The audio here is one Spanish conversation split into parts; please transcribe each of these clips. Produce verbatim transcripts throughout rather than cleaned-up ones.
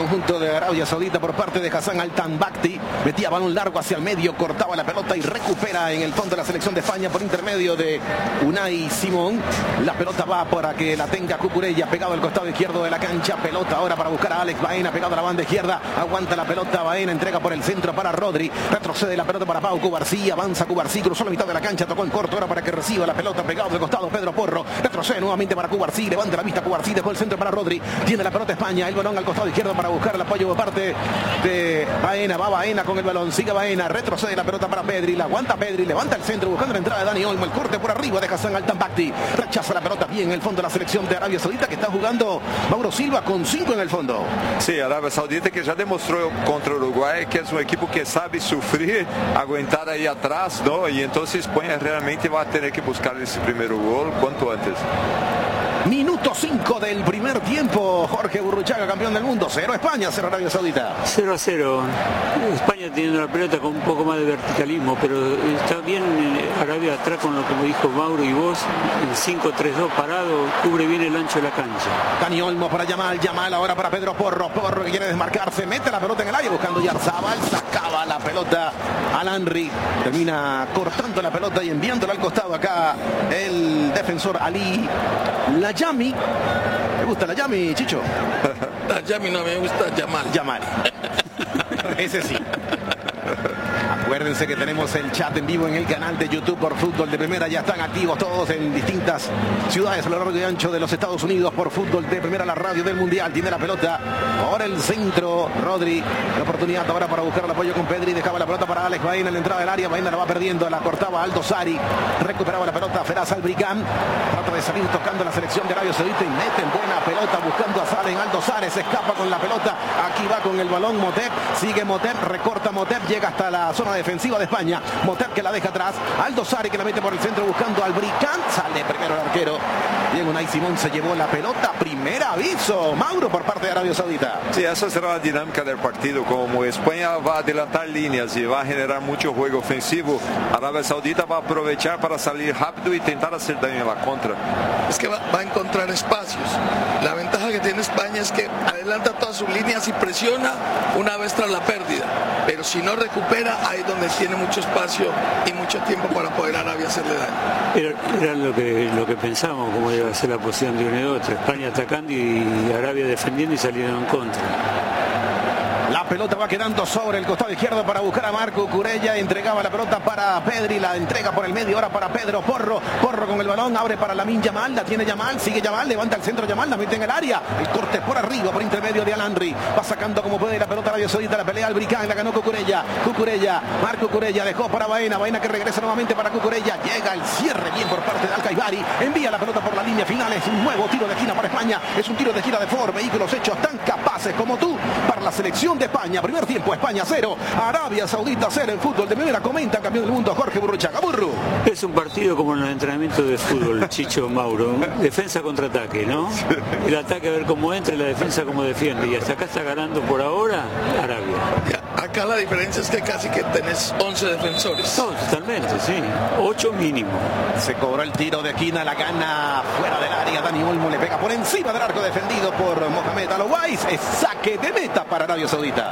conjunto de Arabia Saudita por parte de Hassan Al-Tambakti. Metía balón largo hacia el medio, cortaba la pelota y recupera en el fondo de la selección de España por intermedio de Unai Simón. La pelota va para que la tenga Cucurella, pegado al costado izquierdo de la cancha. Pelota ahora para buscar a Alex Baena, pegado a la banda izquierda. Aguanta la pelota Baena, entrega por el centro para Rodri. Retrocede la pelota para Pau Cubarsí, avanza Cubarsí, cruzó la mitad de la cancha, tocó en corto ahora para que reciba la pelota, pegado del costado Pedro Porro. Retrocede nuevamente para Cubarsí, levanta la vista Cubarsí, dejó el centro para Rodri. Tiene la pelota España, el balón al costado izquierdo para buscar el apoyo de parte de Baena. Va Baena con el balón, sigue Baena, retrocede la pelota para Pedri, la aguanta Pedri, levanta el centro buscando la entrada de Dani Olmo, el corte por arriba de Hassan Al-Tambakti. Rechaza la pelota bien en el fondo de la selección de Arabia Saudita, que está jugando Mauro Silva con cinco en el fondo. Sí, Arabia Saudita que ya demostró contra Uruguay que es un equipo que sabe sufrir, aguantar ahí atrás, ¿no? Y entonces España realmente va a tener que buscar ese primer gol cuanto antes. Minuto cinco del primer tiempo. Jorge Burruchaga, campeón del mundo. Cero España, cero Arabia Saudita. cero a cero. España teniendo la pelota con un poco más de verticalismo, pero está bien Arabia atrás con lo que me dijo Mauro y vos. El cinco tres dos parado, cubre bien el ancho de la cancha. Dani Olmo para Yamal, Yamal ahora para Pedro Porro. Porro que quiere desmarcarse, mete la pelota en el aire buscando Yarzabal. Sacaba la pelota al Henry. Termina cortando la pelota y enviándola al costado acá el defensor Ali. La Yami, ¿me gusta la Yami, Chicho? La Yami no me gusta, Yamal. Yamal. Ese sí. Acuérdense que tenemos el chat en vivo en el canal de YouTube por Fútbol de Primera. Ya están activos todos en distintas ciudades a lo largo y ancho de los Estados Unidos por Fútbol de Primera, la radio del Mundial. Tiene la pelota ahora el centro, Rodri. La oportunidad ahora para buscar el apoyo con Pedri. Dejaba la pelota para Alex Baena en la entrada del área. Baena la va perdiendo, la cortaba Aldo Sari. Recuperaba la pelota Feraz Albricán. Trata de salir tocando la selección de Arabia Saudita y meten buena pelota buscando a Salen. Aldo Sari se escapa con la pelota. Aquí va con el balón Motep. Sigue Motep, recorta Motep, llega hasta la zona defensiva de España. Motep que la deja atrás. Aldo Sari que la mete por el centro buscando al Bricán. Sale primero el arquero. Bien, Unai Simón se llevó la pelota. Primer aviso, Mauro, por parte de Arabia Saudita. Sí, esa será la dinámica del partido. Como España va a adelantar líneas y va a generar mucho juego ofensivo, Arabia Saudita va a aprovechar para salir rápido y intentar hacer daño en la contra. Es que va, va a encontrar espacios. La ventaja que tiene España es que adelanta todas sus líneas y presiona una vez tras la pérdida. Pero si no recupera, ahí es donde tiene mucho espacio y mucho tiempo para poder Arabia hacerle daño. Era, era lo que lo que pensamos, cómo iba a ser la posición de uno y otro. España atacando y Arabia defendiendo y saliendo en contra. La pelota va quedando sobre el costado izquierdo para buscar a Marco Cucurella. Entregaba la pelota para Pedri. La entrega por el medio. Ahora para Pedro Porro. Porro con el balón. Abre para Lamine Yamal. La tiene Yamal. Sigue Yamal. Levanta el centro Yamal. La mete en el área. El corte por arriba. Por intermedio de Al Henry. Va sacando como puede la pelota Arabia Saudita. La pelea al Bricán. La ganó Cucurella. Cucurella. Marco Cucurella. Dejó para Baena. Baena que regresa nuevamente para Cucurella. Llega el cierre bien por parte de Al-Kaibari. Envía la pelota por la línea final. Es un nuevo tiro de esquina para España. Es un tiro de gira de Ford. Vehículos hechos tan capaces como tú para la selección de España. Primer tiempo, España cero, Arabia Saudita cero en Fútbol de Primera. Comenta campeón del mundo Jorge Burruchaga. Burru. Es un partido como en los entrenamientos de fútbol, Chicho, Mauro. Defensa contra ataque, ¿no? El ataque a ver cómo entra y la defensa cómo defiende. Y hasta acá está ganando por ahora Arabia. Acá la diferencia es que casi que tenés once defensores. No, totalmente, sí. ocho mínimo. Se cobró el tiro de esquina, la gana fuera del área. Dani Olmo le pega por encima del arco defendido por Mohamed Al-Owais. Es saque de meta para Arabia Saudita.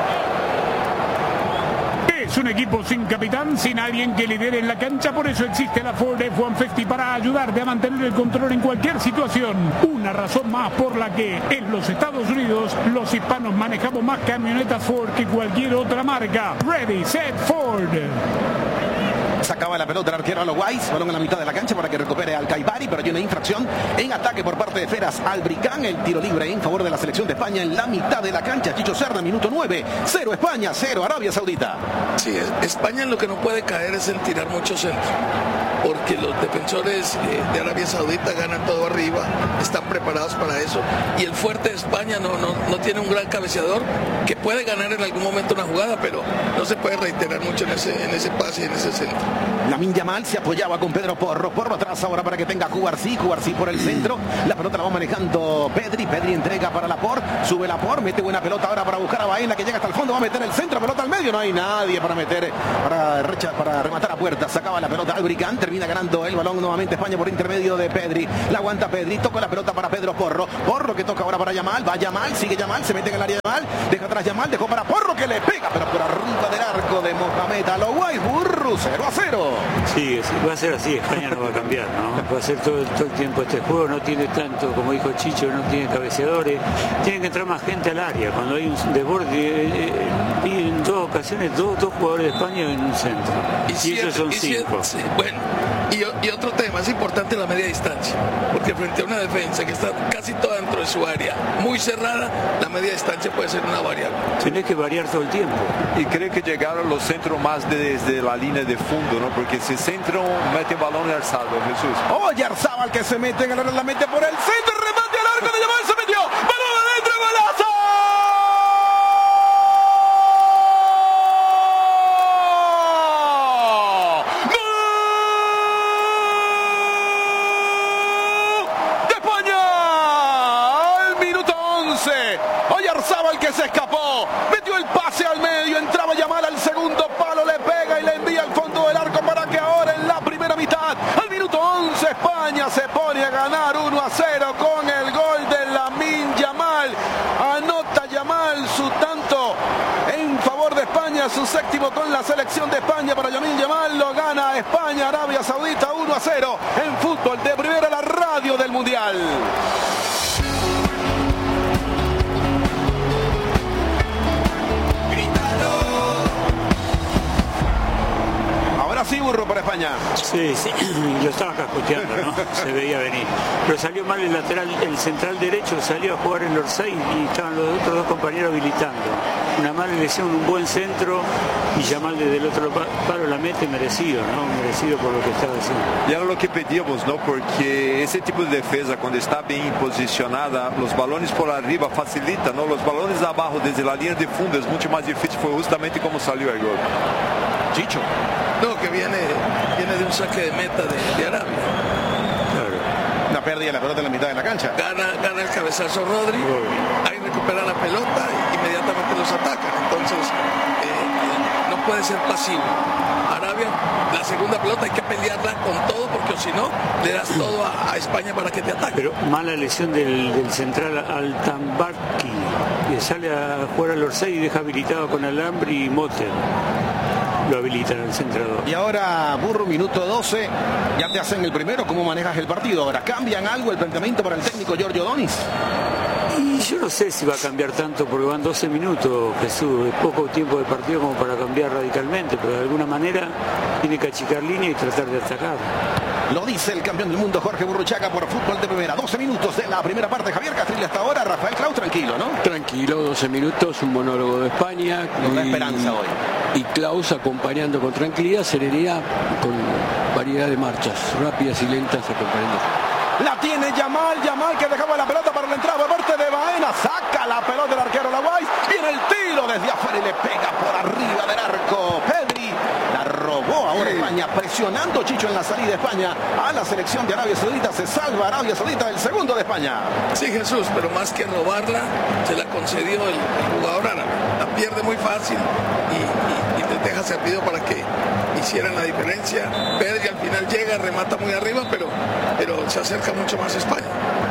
Es un equipo sin capitán, sin alguien que lidere en la cancha, por eso existe la Ford F uno cincuenta para ayudarte a mantener el control en cualquier situación. Una razón más por la que en los Estados Unidos los hispanos manejamos más camionetas Ford que cualquier otra marca. Ready, set, Ford. Sacaba la pelota el arquero Al-Owais, balón en la mitad de la cancha para que recupere Al-Kaibari, pero hay una infracción en ataque por parte de Feraz Albricán. El tiro libre en favor de la selección de España en la mitad de la cancha. Chicho Serna, minuto nueve, cero España, cero Arabia Saudita. Sí, España lo que no puede caer es en tirar mucho centro, porque los defensores de Arabia Saudita ganan todo arriba, están preparados para eso, y el fuerte de España no, no, no tiene un gran cabeceador que puede ganar en algún momento una jugada, pero no se puede reiterar mucho en ese, en ese pase, en ese centro. Lamine Yamal se apoyaba con Pedro Porro. Porro atrás ahora para que tenga Cubarsí. Cubarsí por el centro. La pelota la va manejando Pedri. Pedri entrega para Laporte. Sube Laporte. Mete buena pelota ahora para buscar a Baena que llega hasta el fondo. Va a meter el centro. Pelota al medio. No hay nadie para meter, para, para rematar a puerta. Sacaba la pelota Albricán. Termina ganando el balón nuevamente España por intermedio de Pedri. La aguanta Pedri, toca la pelota para Pedro Porro. Porro que toca ahora para Yamal, va Yamal, sigue Yamal, se mete en el área de Yamal, deja atrás Yamal, dejó para Porro que le pega, pero por arriba del arco de Mohamed Al-Owais, Burru, cero a cero. Sí, sí, va a ser así, España no va a cambiar, ¿no? Va a ser todo, todo el tiempo este juego, no tiene tanto, como dijo Chicho, no tiene cabeceadores, tiene que entrar más gente al área, cuando hay un desborde, eh, eh, y en dos ocasiones dos, dos jugadores de España en un centro, y, y siete, esos son y cinco. Siete, sí, bueno, y, y otro tema, es importante la media distancia, porque frente a una defensa que está casi toda dentro de su área, muy cerrada, la media distancia puede ser una variable. Tienes que variar todo el tiempo. Y creo que llegaron los centros más desde la línea de fondo, ¿no? Porque si centro mete balón en el saldo, Jesús. Oye, Arzabal que se mete en el, la mete por el centro, remate al arco de Yamal, se metió, balón adentro, golazo. Oyarzabal que se escapó, metió el pase al medio, entraba Yamal al segundo palo, le pega y le envía al fondo del arco para que ahora en la primera mitad, al minuto once, España se pone a ganar uno a cero con el gol de Lamine Yamal. Anota Yamal su tanto en favor de España, su séptimo con la selección de España para Lamine Yamal. Lo gana España, Arabia Saudita uno a cero en fútbol de primera, la radio del Mundial. Sí, Burro para España. Sí, sí, lo estaba cascoteando, ¿no? Se veía venir. Pero salió mal el lateral, el central derecho salió a jugar en el Orsay y estaban los otros dos compañeros habilitando. Una mala lesión, un buen centro y Yamal desde el otro palo la mete merecido, ¿no? Merecido por lo que estaba haciendo. Y era lo que pedíamos, ¿no? Porque ese tipo de defensa, cuando está bien posicionada, los balones por arriba facilitan, ¿no? Los balones abajo, desde la línea de fondo, es mucho más difícil. Fue justamente como salió el gol. Chicho. No, que viene, viene de un saque de meta de, de Arabia. Claro. Una pérdida de la pelota en la mitad de la cancha. Gana, gana el cabezazo Rodri, ahí recupera la pelota y inmediatamente los atacan. Entonces, eh, no puede ser pasivo. Arabia, la segunda pelota hay que pelearla con todo, porque si no, le das todo a, a España para que te ataque. Pero mala lesión del, del central Al-Tambaki, que sale a jugar al Orsay y deja habilitado con Alambri y Motter. Lo habilitan al centrador. Y ahora, Burro, minuto doce, ya te hacen el primero. ¿Cómo manejas el partido? Ahora, ¿cambian algo el planteamiento para el técnico Giorgio Donis? Y yo no sé si va a cambiar tanto porque van doce minutos, Jesús, es poco tiempo de partido como para cambiar radicalmente, pero de alguna manera tiene que achicar línea y tratar de atacar. Lo dice el campeón del mundo Jorge Burruchaga por fútbol de primera. doce minutos de la primera parte. Javier Castrilli hasta ahora. Rafael Clau, tranquilo, ¿no? Tranquilo, doce minutos, un monólogo de España. Nos da esperanza hoy. Y Klaus acompañando con tranquilidad, serenidad, con variedad de marchas rápidas y lentas acompañando. La tiene Yamal, Yamal que dejaba la pelota para la entrada por parte de Baena. Saca la pelota del arquero Al-Owais. Viene el tiro desde afuera y le pega por arriba del arco. Pedri la robó ahora España, presionando Chicho en la salida de España a la selección de Arabia Saudita. Se salva Arabia Saudita del segundo de España. Sí, Jesús, pero más que robarla, se la concedió el, el jugador árabe. La pierde muy fácil y, y, y te deja servido para que hicieran la diferencia. Pedri al final llega, remata muy arriba, pero, pero se acerca mucho más a España.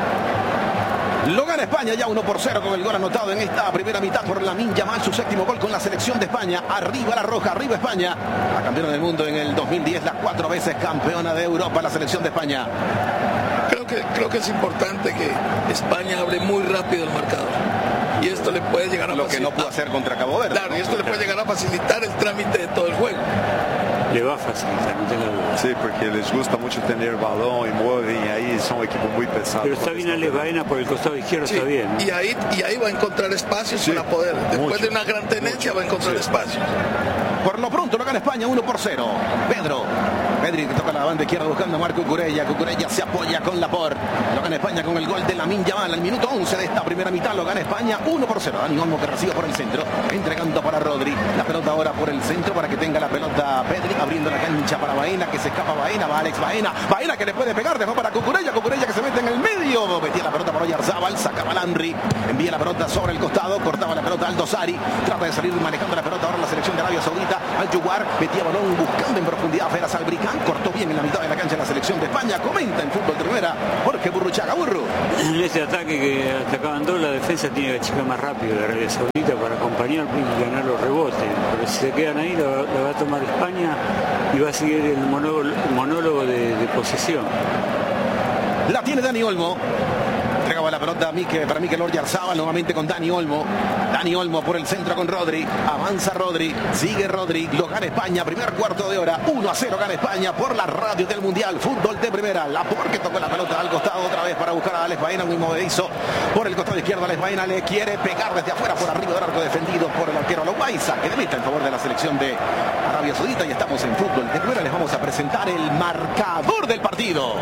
Lo gana España ya uno por cero con el gol anotado en esta primera mitad por Lamine Yamal, su séptimo gol con la selección de España. Arriba la roja, arriba España, la campeona del mundo en el dos mil diez, las cuatro veces campeona de Europa, la selección de España. Creo que, creo que es importante que España abre muy rápido el marcador. Y esto le puede llegar a Lo que no pudo hacer contra Cabo Verde. Claro, y esto le puede llegar a facilitar el trámite de todo el juego. Le va a facilitar, no tenga duda. Sí, porque les gusta mucho tener balón y mueven, y ahí son un equipo muy pesado. Pero está bien Alex Baena por el costado izquierdo, sí, está bien. Y ahí, y ahí va a encontrar espacios sí, para poder. Después mucho, de una gran tenencia mucho, va a encontrar sí. espacios. Por lo pronto lo gana España uno por cero. Pedro. Pedri que toca la banda izquierda buscando a Marco Cucurella. Cucurella se apoya con Laporte. Lo gana España con el gol de Lamine Yamal al minuto once de esta primera mitad. Lo gana España uno por cero. Dani Olmo que recibe por el centro. Entregando para Rodri. La pelota ahora por el centro para que tenga la pelota Pedri. Abriendo la cancha para Baena, que se escapa Baena. Va Alex Baena. Baena que le puede pegar. Dejó para Cucurella. Cucurella que se mete en el medio. Metía la pelota para Oyarzabal. Sacaba Landry. Envía la pelota sobre el costado. Cortaba la pelota Aldo Sari. Trata de salir manejando la pelota ahora la selección de Arabia Saudita. Al Yuguar. Metía balón buscando en profundidad a Feras Albricán. Cortó bien en la mitad de la selección de España. Comenta en Fútbol de Primera Jorge Burruchaga. Burru. En este ataque que atacaban dos, la defensa tiene que achicar más rápido de Arabia Saudita para acompañar y ganar los rebotes. Pero si se quedan ahí, la, la va a tomar España y va a seguir el monólogo, el monólogo de, de posesión. La tiene Dani Olmo. Entregaba la pelota a Mikel, para Mikel Oyarzabal, nuevamente con Dani Olmo. Dani Olmo por el centro con Rodri. Avanza Rodri, sigue Rodri. Lo gana España, primer cuarto de hora. uno a cero gana España por la radio del Mundial. Fútbol de Primera. Laporte tocó la pelota al costado otra vez para buscar a Alex Baena. Muy movedizo por el costado izquierdo. Alex Baena le quiere pegar desde afuera por arriba del arco, defendido por el arquero Loaiza, que de meta en favor de la selección de Arabia Saudita. Y estamos en Fútbol de Primera. Les vamos a presentar el marcador del partido.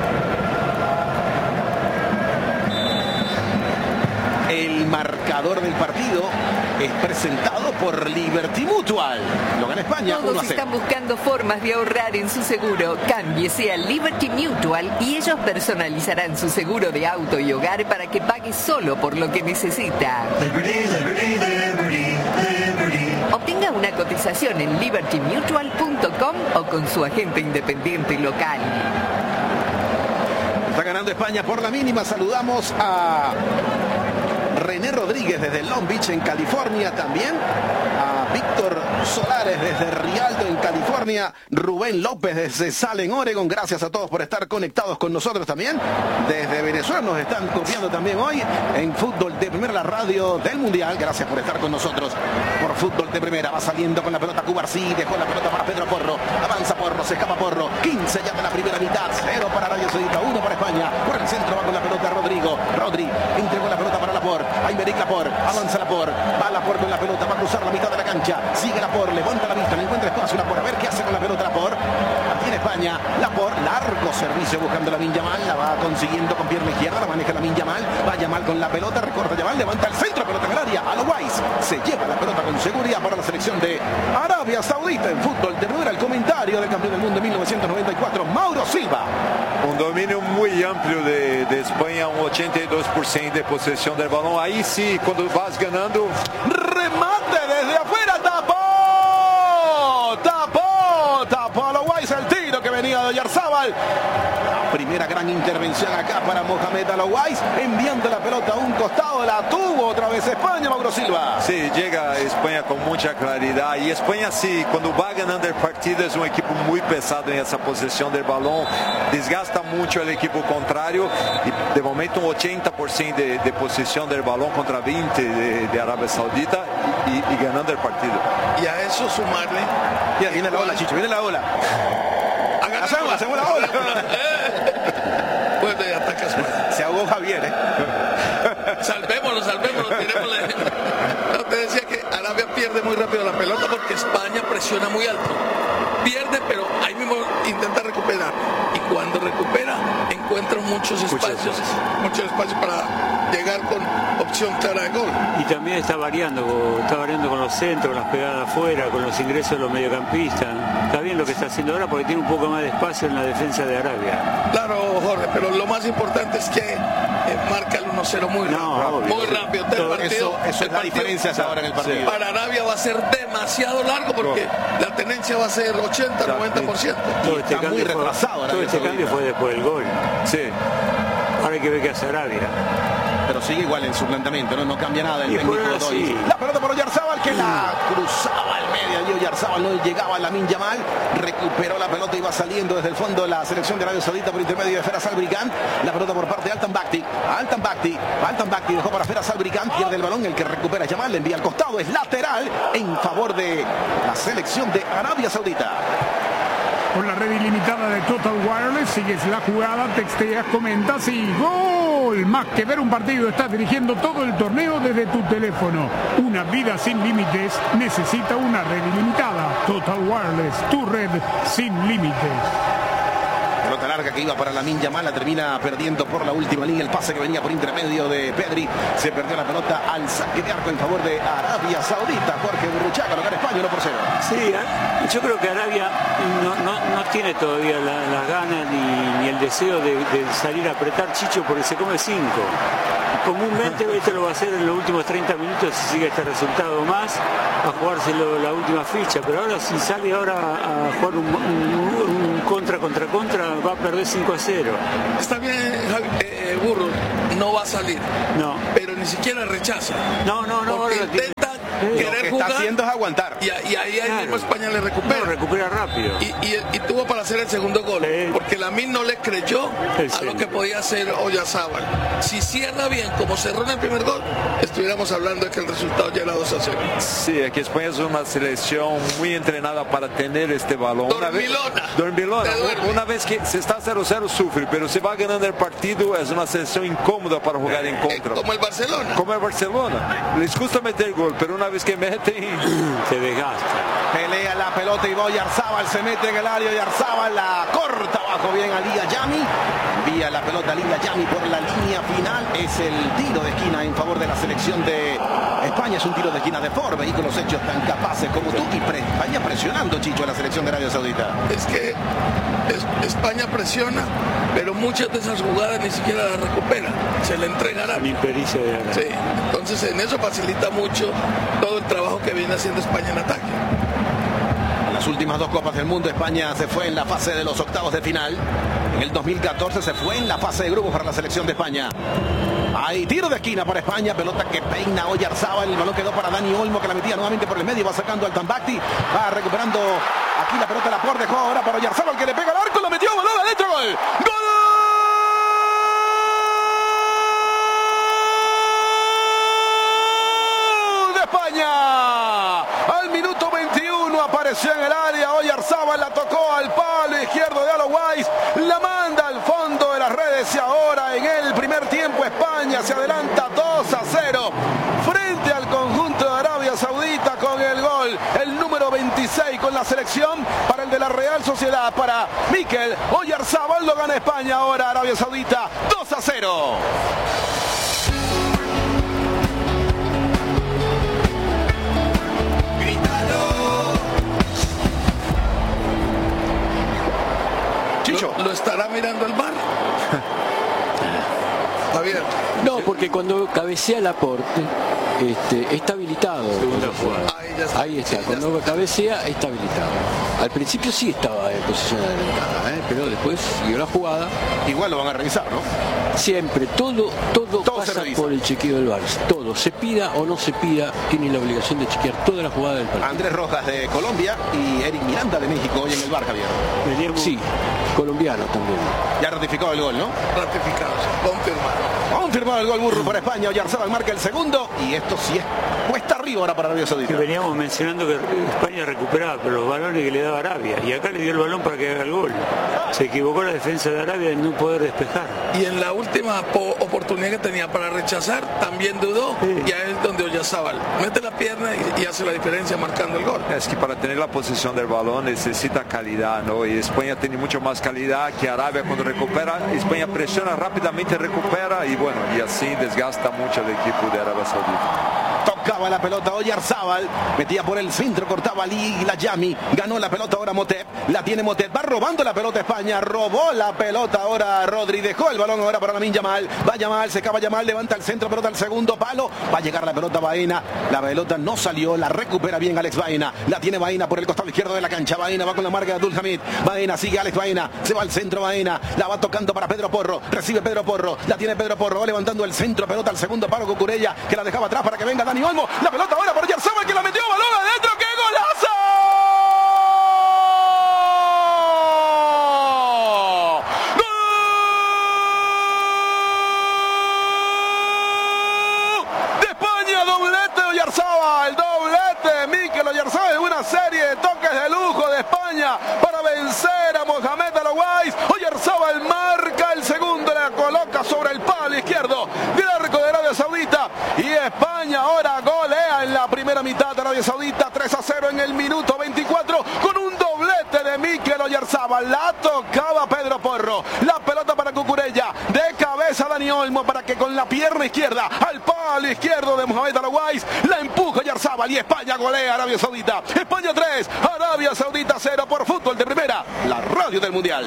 El marcador del partido es presentado por Liberty Mutual. Lo gana España. Todos están buscando formas de ahorrar en su seguro. Cámbiese a Liberty Mutual y ellos personalizarán su seguro de auto y hogar para que pague solo por lo que necesita. Liberty, Liberty, Liberty, Liberty. Obtenga una cotización en liberty mutual punto com o con su agente independiente local. Está ganando España por la mínima. Saludamos a René Rodríguez desde Long Beach en California, también a Víctor Solares desde Rialto en California, Rubén López desde Salem, Oregon. Gracias a todos por estar conectados con nosotros también. Desde Venezuela nos están copiando también hoy en Fútbol de Primera, la radio del Mundial. Gracias por estar con nosotros por Fútbol de Primera. Va saliendo con la pelota Cubarsí, dejó la pelota para Pedro Porro, avanza Porro, se escapa Porro, quince ya de la primera mitad, cero para Arabia Saudita, uno para España. Por el centro va con la pelota Rodrigo, Rodri entregó la pelota para Laporte, Aymeric Laporte, avanza Laporte, va Laporte con la pelota, va a cruzar la mitad de la cancha, sigue Laporte, levanta la vista, no encuentra espacio Laporte, a ver qué hace con la pelota Laporte. La tiene España, Laporte, largo servicio buscando la Lamin Yamal, la va consiguiendo con pierna izquierda, la maneja la Lamin Yamal, va Yamal con la pelota, recorta Yamal, levanta el centro, pelota en el área, a lo Wise, se lleva la pelota con seguridad para la selección de Arabia Saudita en Fútbol de Primera. El comentario del campeón del mundo de mil novecientos noventa y cuatro, Mauro Silva. Un dominio muy amplio de, de España, un ochenta y dos por ciento de posesión del balón. Ahí sí, cuando vas ganando. Remate desde afuera, tapó, tapó, tapó a lo Wise el tiro que venía de Oyarzabal. Primera gran intervención acá para Mohamed Alouais, enviando la pelota a un costado, la tuvo otra vez España, Mauro Silva. Sí, llega España con mucha claridad y España sí, cuando va ganando el partido es un equipo muy pesado en esa posesión del balón, desgasta mucho el equipo contrario y de momento un ochenta por ciento de, de posesión del balón contra veinte de, de Arabia Saudita y, y ganando el partido. Y a eso sumarle... Mira, viene la ola, Chicho, viene la ola. Hacemos, hacemos la ola. Pues de atacas. Se ahogó Javier, ¿eh? Salvémoslo, salvémoslo, tirémosle. No, te decía que Arabia pierde muy rápido la pelota porque España presiona muy alto. Pierde, pero ahí mismo intenta recuperar. Y cuando recupera, encuentra muchos espacios, muchos espacios para llegar con opción clara de gol. Y también está variando, está variando con los centros, con las pegadas afuera, con los ingresos de los mediocampistas. Está bien lo que está haciendo ahora porque tiene un poco más de espacio en la defensa de Arabia. Claro, Jorge, pero lo más importante es que eh, marca el uno cero muy rápido. No, muy rápido. Del partido, eso eso es la diferencia ahora en el partido. Para Arabia va a ser demasiado largo porque no. La tenencia va a ser ochenta, noventa por ciento. Todo este está muy retrasado. Fue, todo este cambio fue después del gol. Sí. Ahora hay que ver qué hace Arabia. Pero sigue igual en su planteamiento, no, no cambia nada el y técnico bueno, sí. La pelota por Oyarzabal que la cruzaba al medio y Oyarzabal no llegaba a Lamin Yamal, recuperó la pelota y va saliendo desde el fondo de la selección de Arabia Saudita por intermedio de Feras Albrigant. La pelota por parte de Altan Bakti, Altan Bakti, Altan Bakti dejó para Feras Albrigant, pierde el balón, el que recupera Yamal, le envía al costado, es lateral en favor de la selección de Arabia Saudita. Con la red ilimitada de Total Wireless, sigues la jugada, texteas, comentas y ¡gol! Más que ver un partido, estás dirigiendo todo el torneo desde tu teléfono. Una vida sin límites necesita una red ilimitada. Total Wireless, tu red sin límites. Pelota larga que iba para Lamin Yamal, la termina perdiendo por la última línea. El pase que venía por intermedio de Pedri, se perdió la pelota al saque de arco en favor de Arabia Saudita. Jorge Burruchaga, lo gana España uno por cero. Sí, yo creo que Arabia no, no, no tiene todavía las la ganas ni, ni el deseo de, de salir a apretar, Chicho, porque se come cinco. Comúnmente esto lo va a hacer en los últimos treinta minutos si sigue este resultado más, a jugárselo la última ficha, pero ahora si sale ahora a jugar un, un, un contra contra contra va, a perder cinco a cero. Está bien, eh, Burro, no va a salir. No. Pero ni siquiera rechaza. No, no, no. Porque ahora tiene- intenta Lo que querer está jugar haciendo es aguantar. y, y ahí el Claro. mismo España le recupera. No, recupera rápido. Y, y, y tuvo para hacer el segundo gol, Sí. porque Lamine no le creyó El a lo segundo. que podía hacer Oyarzábal. Si cierra bien, como cerró en el primer gol, estuviéramos hablando de que el resultado ya era dos a cero. Sí, es que España es una selección muy entrenada para tener este balón. Una vez- Dormilona. Dormilona. Te duerme. Una vez que se está cero cero sufre, pero se va ganando el partido, es una selección incómoda para jugar en Eh, contra. como el Barcelona. Como el Barcelona. Les gusta meter gol, pero una vez que meten, Se desgasta. Pelea la pelota y Oyarzábal se mete en el área. Oyarzábal la corta abajo bien a Liga Yami. Envía la pelota a Liga Yami por la línea final. Es el tiro de esquina en favor de la selección de España. Es un tiro de esquina de Ford. Vehículos hechos tan capaces como tú. Y pre- España presionando, Chicho, a la selección de Arabia Saudita. Es que es- España presiona, pero muchas de esas jugadas ni siquiera las recupera. Se le entregará. Una impericia de Arabia. Sí, entonces en eso facilita mucho todo el trabajo que viene haciendo España en ataque. En las últimas dos Copas del Mundo, España se fue en la fase de los octavos de final. En el dos mil catorce se fue en la fase de grupos para la selección de España. Hay tiro de esquina para España, pelota que peina Oyarzábal, el balón quedó para Dani Olmo, que la metía nuevamente por el medio, va sacando al Tambacti, va recuperando aquí la pelota, la por dejó ahora para Oyarzábal, que le pega al arco, lo metió, balón adentro, gol, ¡gol! De España, al minuto veintiuno apareció en el área, Oyarzábal la tocó al palo izquierdo de Alois, la manda al fondo de las redes y ahora en el primer tiempo España se adelanta dos a cero frente al conjunto de Arabia Saudita con el gol, el número veintiséis con la selección para el de la Real Sociedad, para Mikel Oyarzábal, lo gana España ahora Arabia Saudita dos a cero. Chicho. ¿Lo, lo estará mirando el bar? Javier. No, porque cuando cabecea Laporte, este, está habilitado. Segunda jugada. Ahí ya está. Ahí está, Sí, ya cuando cabecea está habilitado. Al principio sí estaba en posición adelantada, ¿eh? Pero después siguió la jugada. Igual lo van a revisar, ¿no? Siempre, todo, todo, Todo se pasa revisa. por el chequeo del V A R. Todo, se pida o no se pida, tiene la obligación de chequear toda la jugada del partido. Andrés Rojas de Colombia y Eric Miranda de México hoy en el bar, Javier. Veníamos- Sí, colombiano también. Ya ratificó el gol, ¿no? Ratificados, confirmado. Confirmado el gol burro para España. Oyarzábal marca el segundo y esto sí es cuesta arriba ahora para Arabia Que Saudita. veníamos mencionando que España recuperaba, pero los balones que le daba Arabia. Y acá le dio el balón para que haga el gol. Se equivocó la defensa de Arabia en no poder despejar. Y en la última po- oportunidad que tenía para rechazar, también dudó. Sí. Y ahí es donde Oyarzábal mete la pierna y, y hace la diferencia marcando el gol. es que para tener la posición del balón necesita calidad, ¿no? Y España tiene mucho más calidad que Arabia cuando recupera. España presiona rápidamente, recupera y bueno, y así desgasta mucho el equipo de Arabia Saudita. Tocaba la pelota Oyarzábal, metía por el centro, cortaba Ali la Yami, ganó la pelota ahora Motep, la tiene Motep, va robando la pelota España, robó la pelota ahora Rodri, dejó el balón ahora para Lamine Yamal, va Yamal, se acaba Yamal, levanta el centro, pelota al segundo palo, va a llegar la pelota Baena, la pelota no salió, la recupera bien Alex Baena, la tiene Baena por el costado izquierdo de la cancha, Baena va con la marca de Abdul Hamid, Baena sigue Alex Baena, se va al centro Baena, la va tocando para Pedro Porro, recibe Pedro Porro, la tiene Pedro Porro, va levantando el centro, pelota al segundo palo Cucurella, que la dejaba atrás para que venga Dani Olmo, la pelota ahora por Oyarzábal que la metió, balón adentro, ¡qué golazo! ¡Gol! De España, doblete de Oyarzábal, doblete de Mikel Oyarzábal, una serie de toques de lujo de España para vencer a Mohamed Alouais. Oyarzábal marca el segundo, la coloca sobre el palo izquierdo del arco de Arabia Saudita y España ahora golea en la primera mitad de Arabia Saudita tres a cero en el minuto veinticuatro con un doblete de Mikel Oyarzábal. La tocaba Pedro Porro, la pelota para Cucurella, de cabeza Dani Olmo para que con la pierna izquierda al palo izquierdo de Mohamed Alouais la empuja Oyarzábal y España golea a Arabia Saudita. España tres, Arabia Saudita cero por Fútbol de Primera, la radio del Mundial.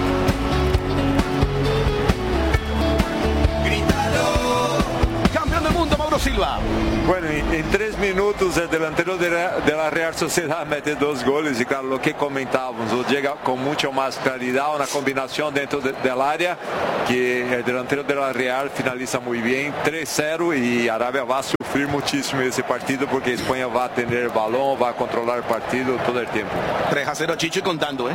Campeón del mundo, Mauro Silva. Bueno, en, en tres minutos el delantero de la, de la Real Sociedad mete dos goles y claro, lo que comentábamos, llega con mucho más claridad, una combinación dentro de, del área, que el delantero de la Real finaliza muy bien, tres cero, y Arabia va a sufrir muchísimo ese partido porque España va a tener el balón, va a controlar el partido todo el tiempo. tres a cero, Chicho, y contando, ¿eh?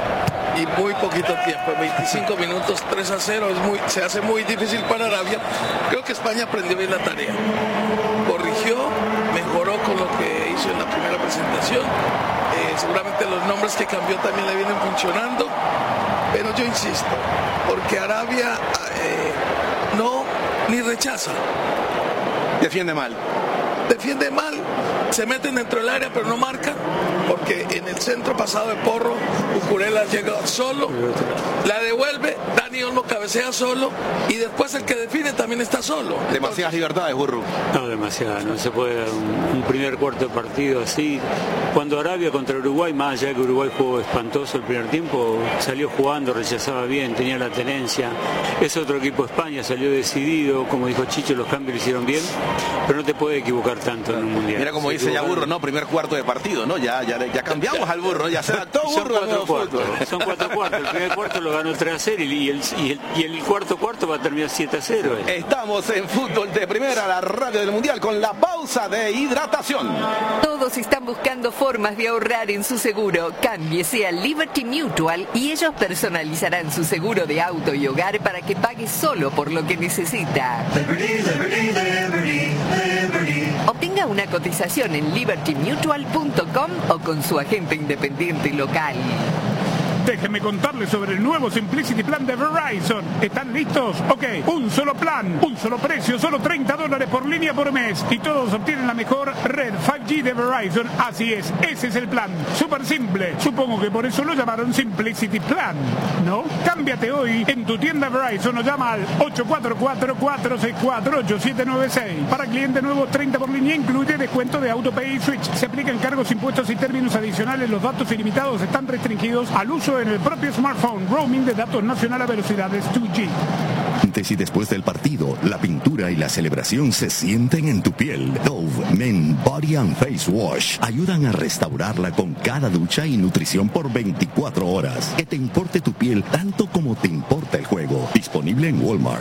Y muy poquito tiempo, veinticinco minutos, tres a cero, es muy, se hace muy difícil para Arabia. Creo que España aprendió bien la tarea, corrigió, mejoró con lo que hizo en la primera presentación. Eh, seguramente los nombres que cambió también le vienen funcionando, pero yo insisto, porque Arabia eh, no ni rechaza, defiende mal. Defiende mal, se meten dentro del área pero no marcan, porque en el centro pasado de Porro, Cucurella llega solo, la devuelve, Dani Olmo cabecea solo y después el que define también está solo. Demasiadas libertades, Burru. No, demasiadas, no se puede dar un, un primer cuarto de partido así. Cuando Arabia contra Uruguay, más allá de que Uruguay jugó espantoso el primer tiempo, salió jugando, rechazaba bien, tenía la tenencia. Es otro equipo España, salió decidido, como dijo Chicho, los cambios lo hicieron bien, pero no te puede equivocar tanto en un mundial. Mira como dice ya Burro, ¿no? Primer cuarto de partido, ¿no? Ya, ya, ya cambiamos al Burro, ya se adaptó Burro. Son cuatro cuartos, son cuatro cuartos. El primer cuarto lo ganó tres a cero y el, y el, y el cuarto cuarto va a terminar siete a cero. Eh. Estamos en Fútbol de Primera, la radio del Mundial, con la pausa de hidratación. Todos están buscando formas de ahorrar en su seguro. Cámbiese a Liberty Mutual y ellos personalizarán su seguro de auto y hogar para que pague solo por lo que necesita. Liberty, liberty, liberty, liberty. Obtenga una cotización en liberty mutual punto com o con su agente independiente local. Déjenme contarles sobre el nuevo Simplicity Plan de Verizon. ¿Están listos? Ok, un solo plan, un solo precio, solo treinta dólares por línea por mes. Y todos obtienen la mejor red cinco G de Verizon. Así es, ese es el plan. Súper simple. Supongo que por eso lo llamaron Simplicity Plan, ¿no? Cámbiate hoy en tu tienda Verizon o llama al ocho cuatro cuatro, cuatro seis cuatro, ocho siete nueve seis. Para clientes nuevos, treinta por línea, incluye descuento de AutoPay y Switch. Se aplican cargos, impuestos y términos adicionales. Los datos ilimitados están restringidos al uso en el propio smartphone. Roaming de datos nacional a velocidades dos G. Antes y después del partido, la pintura y la celebración se sienten en tu piel. Dove Men Body and Face Wash ayudan a restaurarla con cada ducha y nutrición por veinticuatro horas. Que te importe tu piel tanto como te importa el juego. Disponible en Walmart.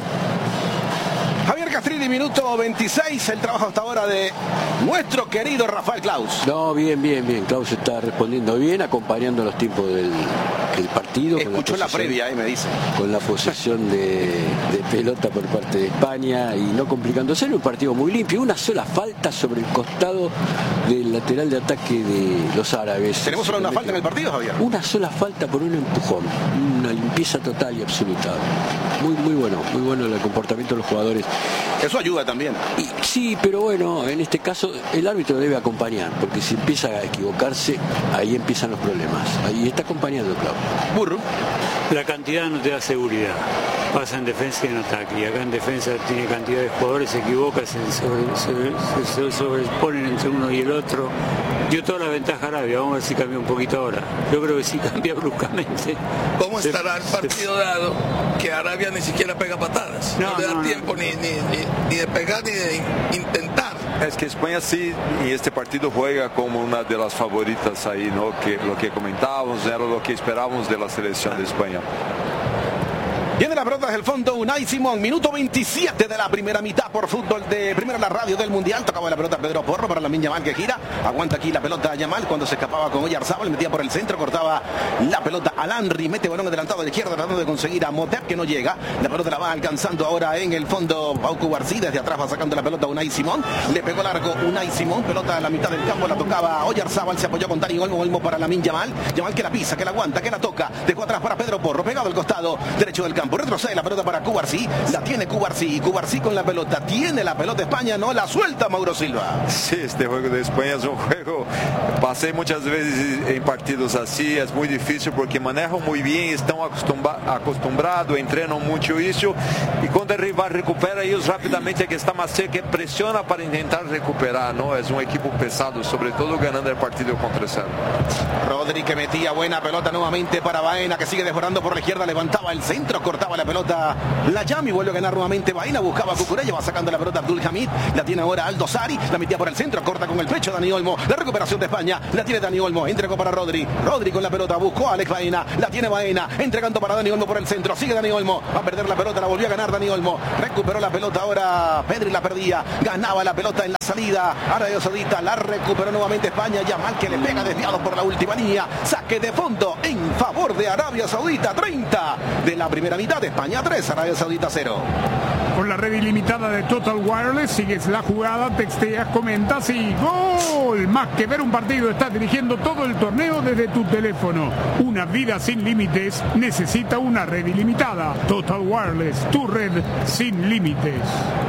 Javier Castrilli, minuto veintiséis, el trabajo hasta ahora de nuestro querido Rafael Claus. No, bien, bien, bien. Claus está respondiendo bien, acompañando los tiempos del, del partido. Escuchó con la, la previa, eh, me dice. Con la posesión de, de pelota por parte de España y no complicándose. Era un partido muy limpio. Una sola falta sobre el costado del lateral de ataque de los árabes. ¿Tenemos solo una falta en el partido, Javier? Una sola falta por un empujón. Una limpieza total y absoluta. Muy, muy bueno. Muy bueno el comportamiento de los jugadores. Eso ayuda también. Y, sí, pero bueno, en este caso el árbitro debe acompañar, porque si empieza a equivocarse, ahí empiezan los problemas. Ahí está acompañando, Claudio. Burro. La cantidad no te da seguridad. Pasa en defensa y en ataque. Y acá en defensa tiene cantidad de jugadores, se equivoca, se, sobre, se, se sobreponen entre uno y el otro. Dio toda la ventaja a Arabia. Vamos a ver si cambia un poquito ahora. Yo creo que sí cambia bruscamente. ¿Cómo estará el partido dado que Arabia ni siquiera pega patadas? No, no le da no, tiempo no. Ni, ni, ni, ni de pegar ni de intentar. Es que España sí en este partido juega como una de las favoritas ahí, ¿no? Que lo que comentábamos era lo que esperábamos de la selección de España. Viene la pelota desde el fondo, Unai Simón, minuto veintisiete de la primera mitad por Fútbol de Primera, la radio del Mundial. Tocaba la pelota Pedro Porro para Lamine Yamal que gira. Aguanta aquí la pelota Yamal cuando se escapaba con Oyarzábal, metía por el centro, cortaba la pelota a Landry, mete balón adelantado a la izquierda tratando de conseguir a Motep que no llega. La pelota la va alcanzando ahora en el fondo Pau Cubarsí, desde atrás va sacando la pelota Unai Simón. Le pegó largo Unai Simón, pelota a la mitad del campo, la tocaba Oyarzábal, se apoyó con Dani Olmo, Olmo para Lamine Yamal. Yamal que la pisa, que la aguanta, que la toca, dejó atrás para Pedro Porro, pegado al costado derecho del campo. Retrocede la pelota para Cubarsí, la tiene Cubarsí, Cubarsí con la pelota, tiene la pelota España, no la suelta Mauro Silva. Sí, este juego de España es un juego, pasé muchas veces en partidos así, es muy difícil porque manejan muy bien, están acostumbrados, entrenan mucho eso, y cuando el rival recupera, ellos rápidamente que está más cerca, presiona para intentar recuperar, ¿no? Es un equipo pesado, sobre todo ganando el partido contra el Cerro. Rodri que metía buena pelota nuevamente para Baena, que sigue desbordando por la izquierda, levantaba el centro, cortaba cortaba la pelota la Yami, vuelve a ganar nuevamente Baena, buscaba a Cucurella, va sacando la pelota Abdul Hamid, la tiene ahora Aldo Sari, la metía por el centro, corta con el pecho Dani Olmo, la recuperación de España, la tiene Dani Olmo, entregó para Rodri, Rodri con la pelota, buscó a Alex Baena, la tiene Baena, entregando para Dani Olmo por el centro, sigue Dani Olmo, va a perder la pelota, la volvió a ganar Dani Olmo, recuperó la pelota ahora Pedri, la perdía, ganaba la pelota en la salida, Arabia Saudita la recuperó nuevamente España, Yamal que le pega desviado por la última línea, saque de fondo en favor de Arabia Saudita, treinta de la primera mitad, España tres, Arabia Saudita cero. Con la red ilimitada de Total Wireless sigues la jugada, texteas, comentas y ¡gol! Más que ver un partido, estás dirigiendo todo el torneo desde tu teléfono. Una vida sin límites necesita una red ilimitada. Total Wireless, tu red sin límites.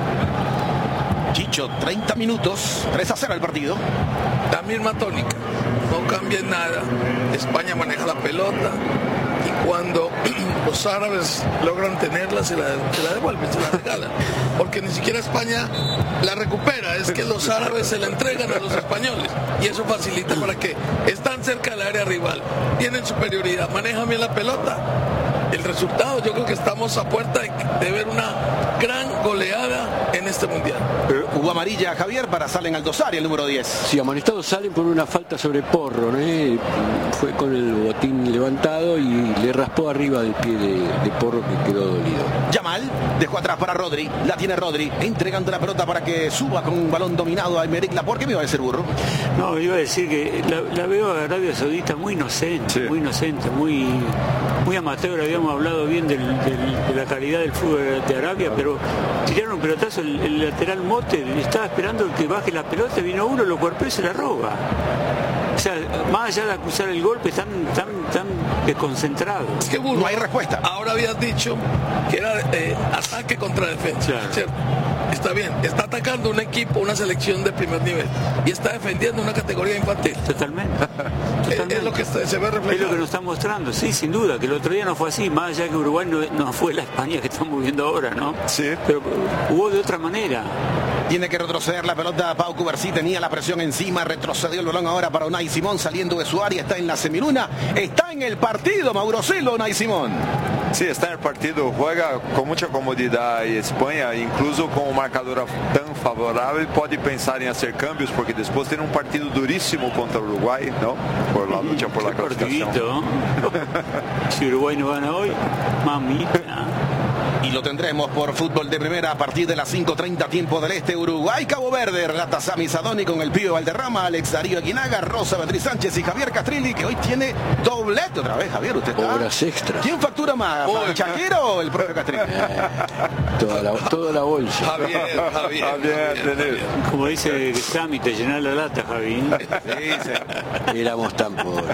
Chicho, treinta minutos, tres a cero el partido. La misma tónica, no cambia nada. España maneja la pelota y cuando los árabes logran tenerla se la, se la devuelven, se la regalan. Porque ni siquiera España la recupera, es que los árabes se la entregan a los españoles y eso facilita para que están cerca del área rival, tienen superioridad, manejan bien la pelota. El resultado, yo creo que estamos a puerta de, de ver una gran goleada en este mundial. Pero hubo amarilla, Javier, para Salen Aldosari, el número diez. Sí, amonestados Salen por una falta sobre Porro, ¿no? Eh, fue con el botín levantado y le raspó arriba del pie de, de Porro, que quedó dolido. Yamal dejó atrás para Rodri, la tiene Rodri, entregando la pelota para que suba con un balón dominado a Aymeric Laporte. ¿Qué me iba a decir, Burro? No, iba a decir que la, la veo a Arabia Saudita muy inocente, sí. muy inocente, muy, muy amateur. Habíamos hablado bien del, del, de la calidad del fútbol de Arabia, pero tiraron un pelotazo, el, el lateral Mote estaba esperando que baje la pelota, vino uno, lo cuerpeó y se la roba. O sea, más allá de acusar el golpe, están tan, tan desconcentrados. Es que Burro, no hay respuesta. Ahora habías dicho que era eh, ataque contra defensa, claro. ¿Cierto? Está bien, está atacando un equipo, una selección de primer nivel y está defendiendo una categoría infantil. Totalmente. Totalmente. Es, es lo que está, se ve reflejado. Es lo que nos está mostrando, sí, sin duda, que el otro día no fue así, más allá que Uruguay no, no fue la España que estamos viendo ahora, ¿no? Sí. Pero jugó de otra manera. Tiene que retroceder la pelota. Pau Cubarsí tenía la presión encima, retrocedió el balón ahora para Unai Simón saliendo de su área, está en la semiluna, está en el partido, Mauro Celo, Unai Simón. Sí, está en el partido, juega con mucha comodidad España, incluso con un marcador tan favorable, puede pensar en hacer cambios, porque después tiene un partido durísimo contra Uruguay, ¿no? Por la lucha por la clasificación. Si Uruguay no gana hoy, mamita. Y lo tendremos por Fútbol de Primera a partir de las cinco treinta tiempo del Este. Uruguay, Cabo Verde, relata Sami Sadoni con el Pío Valderrama, Alex Darío Aguinaga, Rosa Beatriz Sánchez y Javier Castrilli, que hoy tiene doblete otra vez. Javier, usted está... Obras extras. ¿Quién factura más? ¿El Chaquero o el propio Castrilli? Eh, toda, la, toda la bolsa. Javier, Javier, Javier, Javier. Como dice Sami, te llena la lata, Javi. Sí, sí. Éramos tan pobres.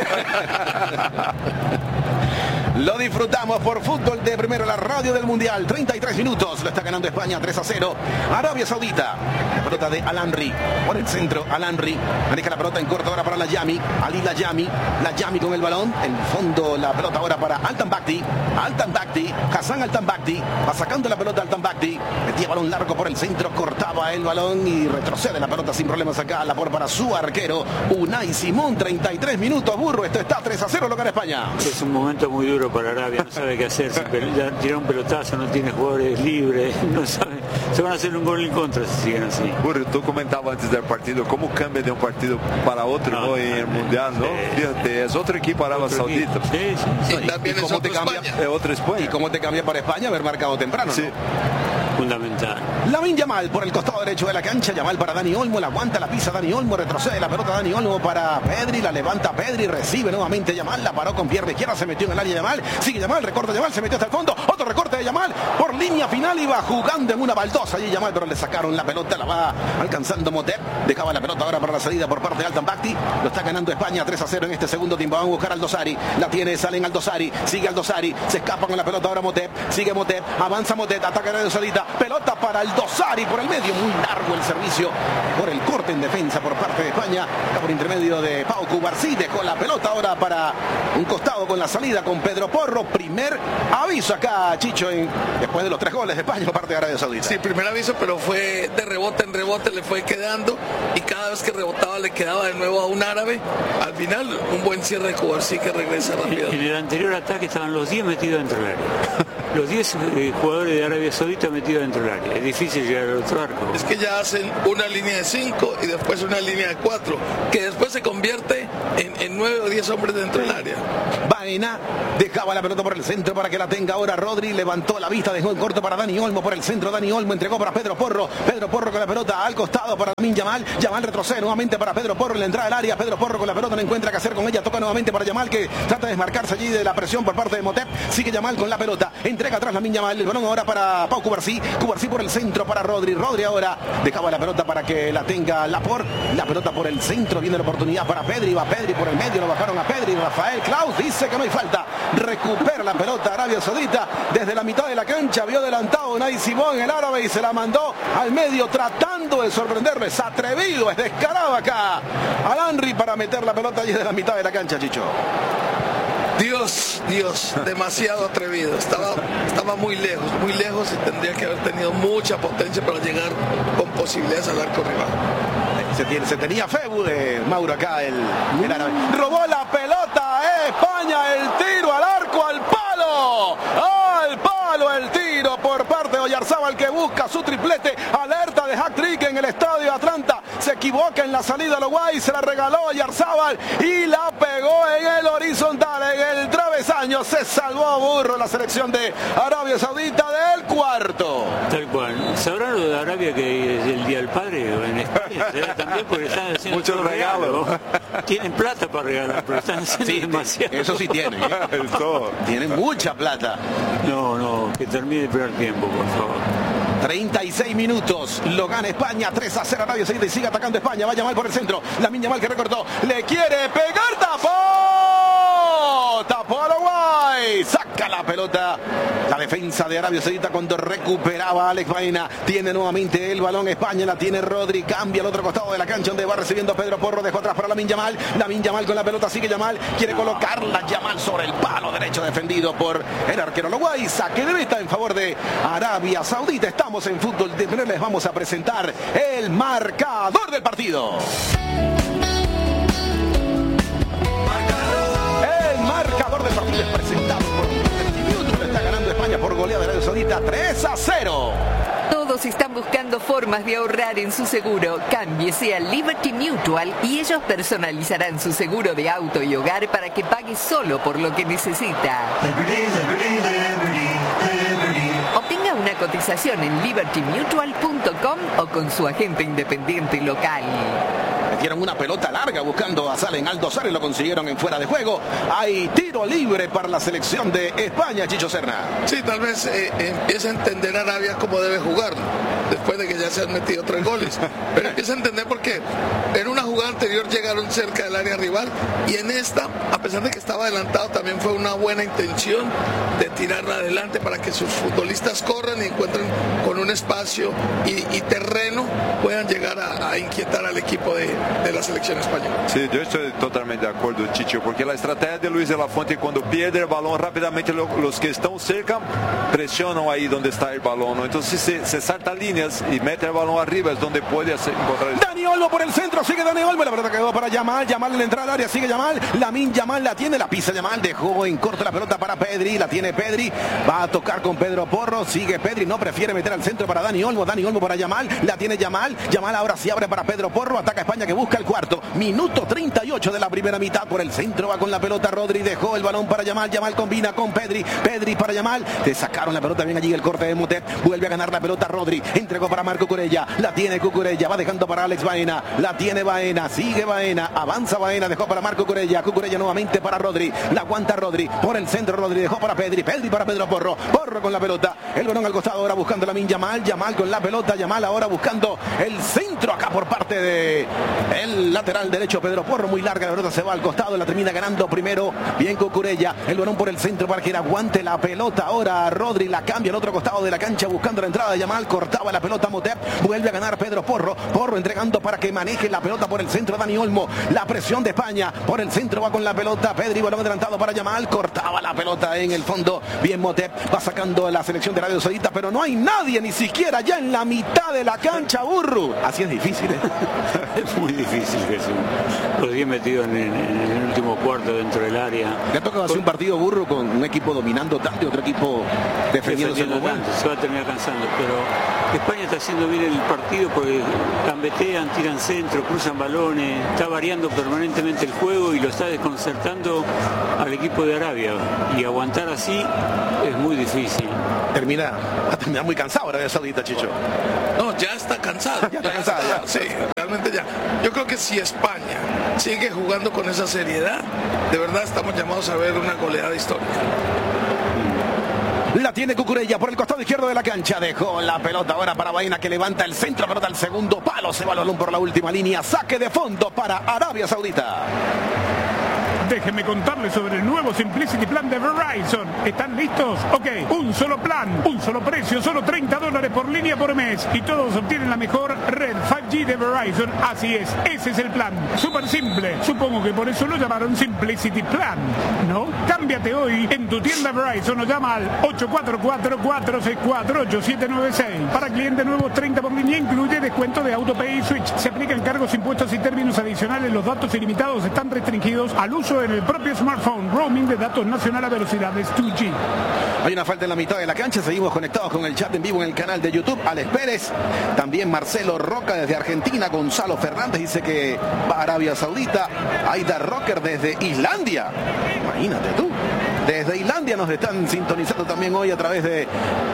Lo disfrutamos por Fútbol de Primera, la radio del Mundial. treinta y tres minutos, lo está ganando España tres a cero. Arabia Saudita, la pelota de Al-Amri, por el centro, Al-Amri, maneja la pelota en corto ahora para la Yami, Ali la Yami, la Yami con el balón, en fondo la pelota ahora para Altan Bakti, Altan Bakti, Hassan Altan Bakti, va sacando la pelota Altan Bakti, metía balón largo por el centro, cortaba el balón y retrocede la pelota sin problemas acá, la por para su arquero, Unai Simón, treinta y tres minutos, Burro, esto está tres a cero, lo gana España. Es un momento muy duro para Arabia, no sabe qué hacer, si tirar un pelotazo, no tiene jugadores libres, no sabe, se van a hacer un gol en contra si siguen así. Burro, tú comentabas antes del partido cómo cambia de un partido para otro, no, ¿no? En el Mundial, ¿no? Sí. Fíjate, es otro equipo Arabia Saudita. Sí, sí, sí. Y también ¿Y es cómo te otro cambia? España. Es otra España. ¿Y cómo te cambia para España haber marcado temprano? Sí. ¿No? Fundamental. Lamine Yamal por el costado derecho de la cancha, Yamal para Dani Olmo, la aguanta, la pisa Dani Olmo, retrocede la pelota Dani Olmo para Pedri, la levanta Pedri, recibe nuevamente Yamal, la paró con pierna izquierda, se metió en el área Yamal, sigue Yamal, recorta Yamal, se metió hasta el fondo, otro recorte de Yamal, por línea final iba jugando en una baldosa allí Yamal, pero le sacaron la pelota, la va alcanzando Motet, dejaba la pelota ahora para la salida por parte de Altan Bakti, lo está ganando España tres a cero en este segundo tiempo, van a buscar a Aldosari, la tiene, salen Aldosari, sigue Aldosari, se escapa con la pelota ahora Motet, sigue Motet, avanza Motet, ataca a Aldosarita, pelota para Aldosari por el medio, muy largo el servicio por el corte en defensa por parte de España, por intermedio de Pau Cubarsí, dejó la pelota ahora para un costado con la salida con Pedro Porro, primer aviso acá Chicho en, después de los tres goles de España por parte de Arabia Saudita. Sí, primer aviso, pero fue de rebote en rebote, le fue quedando y cada vez que rebotaba le quedaba de nuevo a un árabe, al final un buen cierre de Cubarsí que regresa rápido. En, en el anterior ataque estaban los diez metidos dentro del área. los diez eh, jugadores de Arabia Saudita metidos dentro del área. Es difícil llegar al otro arco. Es que ya hacen una línea de cinco y después una línea de cuatro, que después se convierte en, en nueve o diez hombres dentro del área. Baena dejaba la pelota por el centro para que la tenga ahora Rodri, levantó la vista, dejó el corto para Dani Olmo por el centro, Dani Olmo entregó para Pedro Porro, Pedro Porro con la pelota al costado para Lamine Yamal, Yamal retrocede nuevamente para Pedro Porro en la entrada del área, Pedro Porro con la pelota no encuentra qué hacer con ella, toca nuevamente para Yamal que trata de desmarcarse allí de la presión por parte de Motep, sigue Yamal con la pelota, entrega atrás Lamine Yamal, el balón ahora para Pau Cubarsí, Cubarsí por el centro para Rodri, Rodri ahora dejaba la pelota para que la tenga Laporte, la pelota por el centro, viene la oportunidad para Pedri, va Pedri por el medio, lo bajaron a Pedri, Rafael Klaus dice que no hay falta, recupera la pelota Arabia Saudita desde la mitad de la cancha, vio adelantado Unai Simón el árabe y se la mandó al medio tratando de sorprenderlo, es atrevido, es descarado acá al Henry para meter la pelota allí de la mitad de la cancha, Chicho. Dios, Dios, demasiado atrevido, estaba, estaba muy lejos, muy lejos y tendría que haber tenido mucha potencia para llegar con posibilidades al arco rival. Se, tiene, se tenía fe, eh, Mauro acá, el, el árabe. Robó la pelota, eh, España, el tiro al arco, al palo, al palo el tiro por parte de Oyarzábal que busca su triplete, alerta de hat-trick en el estadio Atlanta, se equivoca en la salida a Uruguay, se la regaló Oyarzábal y la pegó en el horizontal, en el travesaño, se salvó burro la selección de Arabia Saudita del cuarto. Tal cual, ¿sabrán lo de Arabia que es el Día del Padre en España? También porque están haciendo muchos regalos. Regalo. Tienen plata para regalar, pero están haciendo sí, demasiado. Eso sí tienen, ¿eh? Todo. Tienen mucha plata. No, no, que termine el primer tiempo, por favor. treinta y seis minutos, lo gana España, tres a cero Arabia Saudita y sigue atacando España, vaya mal por el centro, Lamine Yamal que recortó, le quiere pegar, tapó, tapó a Uruguay, saca la pelota, la defensa de Arabia Saudita cuando recuperaba Alex Baena, tiene nuevamente el balón España, la tiene Rodri, cambia al otro costado de la cancha donde va recibiendo Pedro Porro, dejó atrás para Lamine Yamal, Lamine Yamal con la pelota, sigue Yamal, quiere colocarla, Yamal sobre el palo derecho defendido por el arquero Uruguay, saque de meta en favor de Arabia Saudita, estamos en Fútbol de Tener, les vamos a presentar el marcador del partido. El marcador del partido es presentado por Liberty Mutual, está ganando España por goleada de Arabia Saudita tres a cero. Todos están buscando formas de ahorrar en su seguro. Cámbiese a Liberty Mutual y ellos personalizarán su seguro de auto y hogar para que pague solo por lo que necesita. Liberty, liberty, liberty, liberty. Obtenga una cotización en liberty mutual punto com o con su agente independiente local. Metieron una pelota larga buscando a Salen Aldosar y lo consiguieron en fuera de juego. Hay tiro libre para la selección de España, Chicho Serna. Sí, tal vez eh, empiece a entender Arabia cómo debe jugar después de que ya se han metido tres goles. Pero empieza a entender por qué. En una jugada anterior llegaron cerca del área rival y en esta, a pesar de que estaba adelantado, también fue una buena intención de tirarla adelante para que sus futbolistas corran y encuentren con un espacio y, y terreno, puedan llegar a, a inquietar al equipo de, de la selección española. Sí, yo estoy totalmente de acuerdo, Chicho, porque la estrategia de Luis de la Fuente, cuando pierde el balón rápidamente, los que están cerca presionan ahí donde está el balón, ¿no? Entonces se, se salta líneas y mete el balón arriba, es donde puede hacer, encontrar el... Dani Olmo por el centro, sigue Dani Olmo, la pelota quedó para Yamal, Yamal en la entrada al área, sigue Yamal, Lamine Yamal la tiene, la pisa Yamal, dejó en corto la pelota para Pedri, la tiene Pedri, va a tocar con Pedro Porro, sigue Pedri, no prefiere meter al centro para Dani Olmo, Dani Olmo para Yamal, la tiene Yamal, Yamal ahora sí abre para Pedro Porro, ataca España que busca el cuarto, minuto treinta y ocho de la primera mitad, por el centro va con la pelota Rodri, dejó el balón para Yamal, Yamal combina con Pedri, Pedri para Yamal, te sacaron la pelota bien allí el corte de Motep, vuelve a ganar la pelota Rodri, entregó para Marco Cucurella, la tiene Cucurella, va dejando para Alex Baena, la tiene Baena, sigue Baena, avanza Baena, dejó para Marco Cucurella, Cucurella nuevamente para Rodri, la aguanta Rodri, por el centro Rodri, dejó para Pedri, Pedri para Pedro Porro, Porro con la pelota, el balón al costado ahora buscando Lamine Yamal, Yamal con la pelota, Yamal ahora buscando el centro acá por parte de el lateral derecho Pedro Porro, muy larga la pelota, se va al costado, la termina ganando primero, bien Cucurella, el balón por el centro para que aguante la pelota ahora Rodri, la cambia al otro costado de la cancha buscando la entrada de Yamal, cortaba la la pelota Motep, vuelve a ganar Pedro Porro, Porro entregando para que maneje la pelota por el centro Dani Olmo, la presión de España, por el centro va con la pelota Pedri, balón adelantado para Yamal, cortaba la pelota en el fondo, bien Motep, va sacando la selección de Arabia Saudita, pero no hay nadie ni siquiera ya en la mitad de la cancha, Burru. Así es difícil, ¿eh? Es muy difícil, Jesús. Los diez metidos en, en, en el último cuarto dentro del área. Le ha tocado hacer un partido, Burru, con un equipo dominando tanto y otro equipo defendiéndose defendiendo tanto, se va a terminar cansando, pero España está haciendo bien el partido porque gambetean, tiran centro, cruzan balones, está variando permanentemente el juego y lo está desconcertando al equipo de Arabia, y aguantar así es muy difícil. Termina, va a terminar muy cansado Arabia Saudita, Chicho. No, ya está cansado. ya está cansado, ya. Sí, realmente ya. Yo creo que si España sigue jugando con esa seriedad, de verdad estamos llamados a ver una goleada histórica. La tiene Cucurella por el costado izquierdo de la cancha. Dejó la pelota ahora para Baena, que levanta el centro, pelota al segundo palo. Se va el balón por la última línea. Saque de fondo para Arabia Saudita. Déjenme contarles sobre el nuevo Simplicity Plan de Verizon. ¿Están listos? Ok, un solo plan, un solo precio, solo treinta dólares por línea por mes. Y todos obtienen la mejor red cinco G de Verizon. Así es, ese es el plan. Súper simple. Supongo que por eso lo llamaron Simplicity Plan, ¿no? Cámbiate hoy en tu tienda Verizon o llama al ocho cuatro cuatro, cuatro seis cuatro, ocho siete nueve seis. Para clientes nuevos, treinta por línea, incluye descuento de AutoPay y Switch. Se aplican cargos, impuestos y términos adicionales. Los datos ilimitados están restringidos al uso en el propio smartphone. Roaming de datos nacional a velocidades dos G. Hay una falta en la mitad de la cancha. Seguimos conectados con el chat en vivo en el canal de YouTube. Alex Pérez, también Marcelo Roca desde Argentina. Gonzalo Fernández dice que va a Arabia Saudita. Aida Rocker desde Islandia. Imagínate tú. Desde Islandia nos están sintonizando también hoy a través de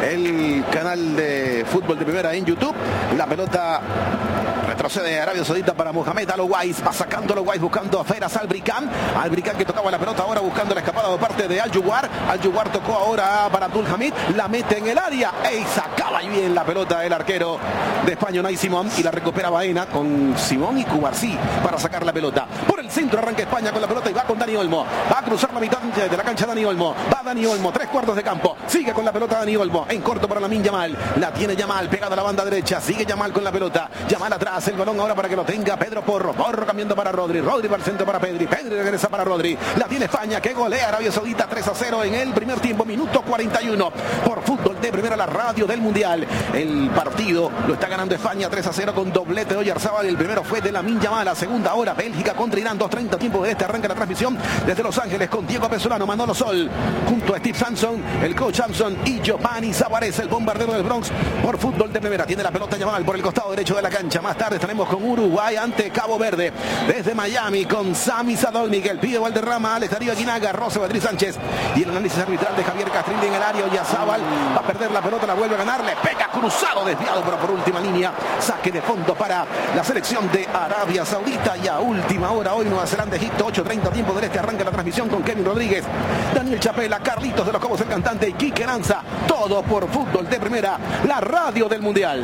el canal de fútbol de primera en YouTube. La pelota retrocede Arabia Saudita para Mohamed Al-Owais, va sacando Al-Owais buscando a Feras Al-Bricán, Al-Bricán que tocaba la pelota ahora buscando la escapada de parte de Al-Yuwar, Al-Yuwar tocó ahora para Abdul Hamid, la mete en el área y sacaba bien la pelota el arquero de España, Unai Simón, y la recupera Baena con Simón y Cubarsí para sacar la pelota. Por el centro arranca España con la pelota y va con Dani Olmo, va a cruzar la mitad de la cancha Dani Olmo, va Dani Olmo, tres cuartos de campo, sigue con la pelota Dani Olmo, en corto para Lamine Yamal, la tiene Yamal pegada a la banda derecha, sigue Yamal con la pelota, Yamal atrás, el balón ahora para que lo tenga Pedro Porro, Porro cambiando para Rodri, Rodri para el centro para Pedri, Pedri regresa para Rodri, la tiene España que golea Arabia Saudita tres a cero en el primer tiempo, minuto cuarenta y uno, por fútbol de primera, la radio del mundial. El partido lo está ganando España tres a cero con doblete de Oyarzábal, el primero fue de Lamine Yamal, la segunda hora Bélgica contra Irán, dos treinta tiempo de este, arranca la transmisión desde Los Ángeles con Diego Pesolano, Manolo Sol, junto a Steve Sampson, el coach Sampson y Giovanni Zavarez, el bombardero del Bronx, por fútbol de primera, tiene la pelota Yamal por el costado derecho de la cancha, más tarde estaremos con Uruguay ante Cabo Verde, desde Miami con Sami Sadolnik, el pibe Valderrama, Alex Darío Aguinaga, Rosa Beatriz Sánchez y el análisis arbitral de Javier Castrilli en el área. Oyarzábal va a perder la pelota, la vuelve a ganar, le pega cruzado, desviado, pero por última línea, saque de fondo para la selección de Arabia Saudita. Y a última hora hoy Nueva Zelanda, Egipto, ocho treinta tiempo del este, arranca la transmisión con Kevin Rodríguez, Daniel Chapela, Carlitos de los Cobos, el cantante, y Quique Lanza, todo por fútbol de primera, la radio del mundial.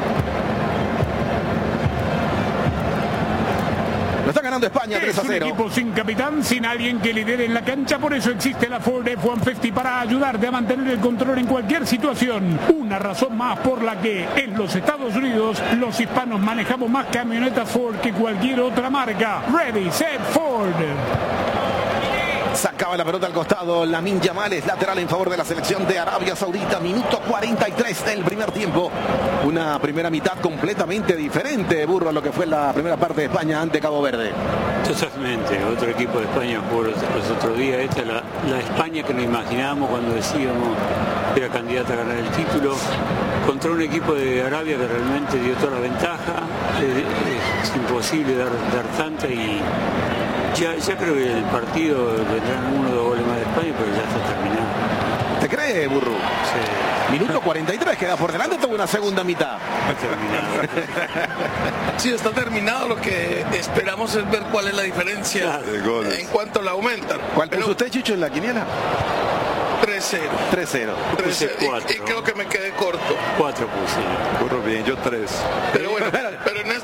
Lo está ganando España tres a cero. Es un equipo sin capitán, sin alguien que lidere en la cancha, por eso existe la Ford F ciento cincuenta para ayudarte a mantener el control en cualquier situación. Una razón más por la que en los Estados Unidos los hispanos manejamos más camionetas Ford que cualquier otra marca. Ready, set, Ford. Sacaba la pelota al costado, Lamine Yamal es lateral en favor de la selección de Arabia Saudita, minuto cuarenta y tres del primer tiempo. Una primera mitad completamente diferente, Burro, a lo que fue la primera parte de España ante Cabo Verde. Totalmente, otro equipo de España jugó los, los otros días. Esta es la, la España que nos imaginábamos cuando decíamos que era candidata a ganar el título, contra un equipo de Arabia que realmente dio toda la ventaja. Es, es imposible dar, dar tanta y Ya, ya creo que el partido vendrán uno o dos goles más de España, pero ya está terminado. ¿Te cree, Burro? Sí. Minuto cuarenta y tres, queda por delante toda una segunda mitad. Está terminado. Sí, está terminado. Lo que esperamos es ver cuál es la diferencia Claro. en cuanto la aumentan. ¿Cuál puso Pero usted, Chicho, en la quiniela? tres cero. tres cero. tres cero. cuatro. Y, y creo que me quedé corto. Cuatro puse. Burro bien, yo tres. Pero bueno, pero en estos, en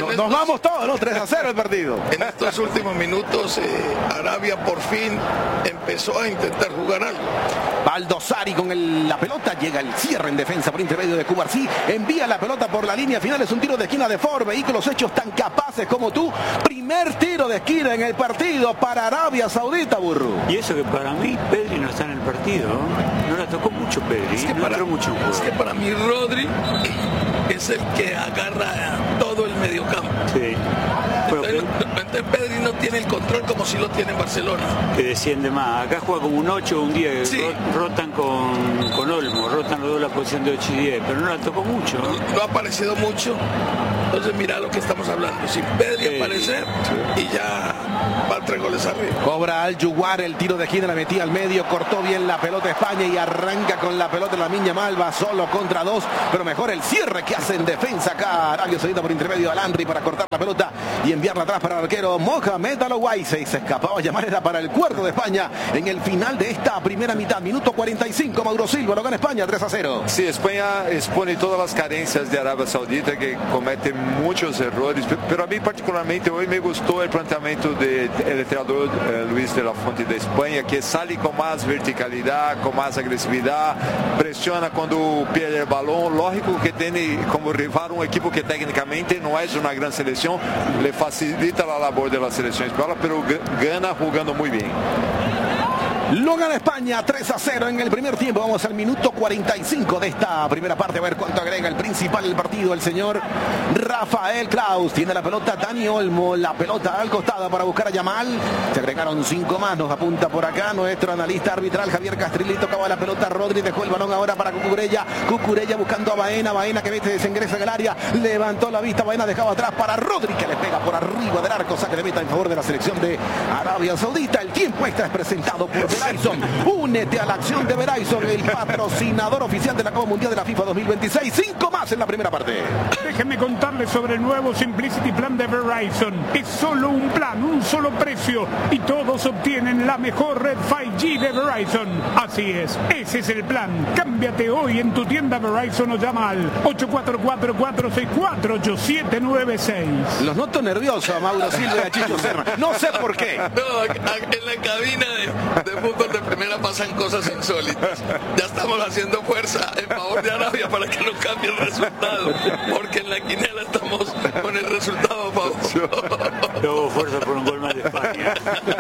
Nos estos, vamos todos, ¿no? tres a cero el partido. En estos últimos minutos, eh, Arabia por fin empezó a intentar jugar algo. Baldosari con el, la pelota, llega el cierre en defensa por intermedio de Cubarsí, envía la pelota por la línea final, es un tiro de esquina de Ford, vehículos hechos tan capaces como tú, primer tiro de esquina en el partido para Arabia Saudita, Burro. Y eso que para mí Pedri no está en el partido, no la tocó mucho Pedri, es que, no para, mucho es que para mí Rodri es el que agarra todo el mediocampo. Sí. Entonces, entonces Pedri no tiene el control como si lo tiene en Barcelona. Que desciende más. Acá juega como un ocho, un diez. Sí. Rotan con, con Olmo, rotan los dos la posición de ocho y diez, pero no la tocó mucho. No, no ha aparecido mucho. Entonces mira lo que estamos hablando. Si Pedri sí. aparece sí. y ya va tres goles arriba. Cobra Al Yuguar el tiro de esquina, la metía al medio, cortó bien la pelota España y arranca con la pelota Lamine Yamal, va solo contra dos, pero mejor el cierre que hace en defensa acá Arabia Saudita por intermedio de Al-Amri para cortar la pelota y enviarla atrás para el arquero Mohamed Al-Owaisi. Se escapaba Yamal, era para el cuarto de España en el final de esta primera mitad, minuto cuarenta y cinco, Mauro Silva, lo gana España tres a cero. Sí, España expone todas las carencias de Arabia Saudita, que comete muchos errores, pero a mí particularmente hoy me gustó el planteamiento del entrenador eh, Luis de la Fuente de España, que sale con más verticalidad, con más agresividad, presiona cuando pierde el balón. Lógico que tiene como rival un equipo que técnicamente no es una gran selección, le facilita la labor de la selección española, pero gana jugando muy bien. Lo gana España tres a cero en el primer tiempo. Vamos al minuto cuarenta y cinco de esta primera parte. A ver cuánto agrega el principal del partido, el señor Rafael Klaus. Tiene la pelota Dani Olmo, la pelota al costado para buscar a Yamal. Se agregaron cinco más, nos apunta por acá nuestro analista arbitral Javier Castrilli. Tocaba la pelota Rodri, dejó el balón ahora para Cucurella. Cucurella buscando a Baena, Baena que vete desingresa en el área, levantó la vista, Baena dejaba atrás para Rodri, que le pega por arriba del arco, saque de meta en favor de la selección de Arabia Saudita. El tiempo extra es presentado por Verizon. Únete a la acción de Verizon, el patrocinador oficial de la Copa Mundial de la FIFA dos mil veintiséis. Cinco más en la primera parte. Déjenme contarles sobre el nuevo Simplicity Plan de Verizon. Es solo un plan, un solo precio y todos obtienen la mejor red cinco G de Verizon. Así es, ese es el plan. Cámbiate hoy en tu tienda Verizon o llama al ocho cuatro cuatro, cuatro seis cuatro, ocho siete nueve seis. Los noto nerviosos a Mauro Silva y a Chicho Serna. No sé por qué. No, en la cabina de, de fútbol de primera pasan cosas insólitas. Ya estamos haciendo fuerza en favor de Arabia para que no cambie el resultado, porque en la quinela estamos con el resultado a favor. Yo hago fuerza por un gol más de España.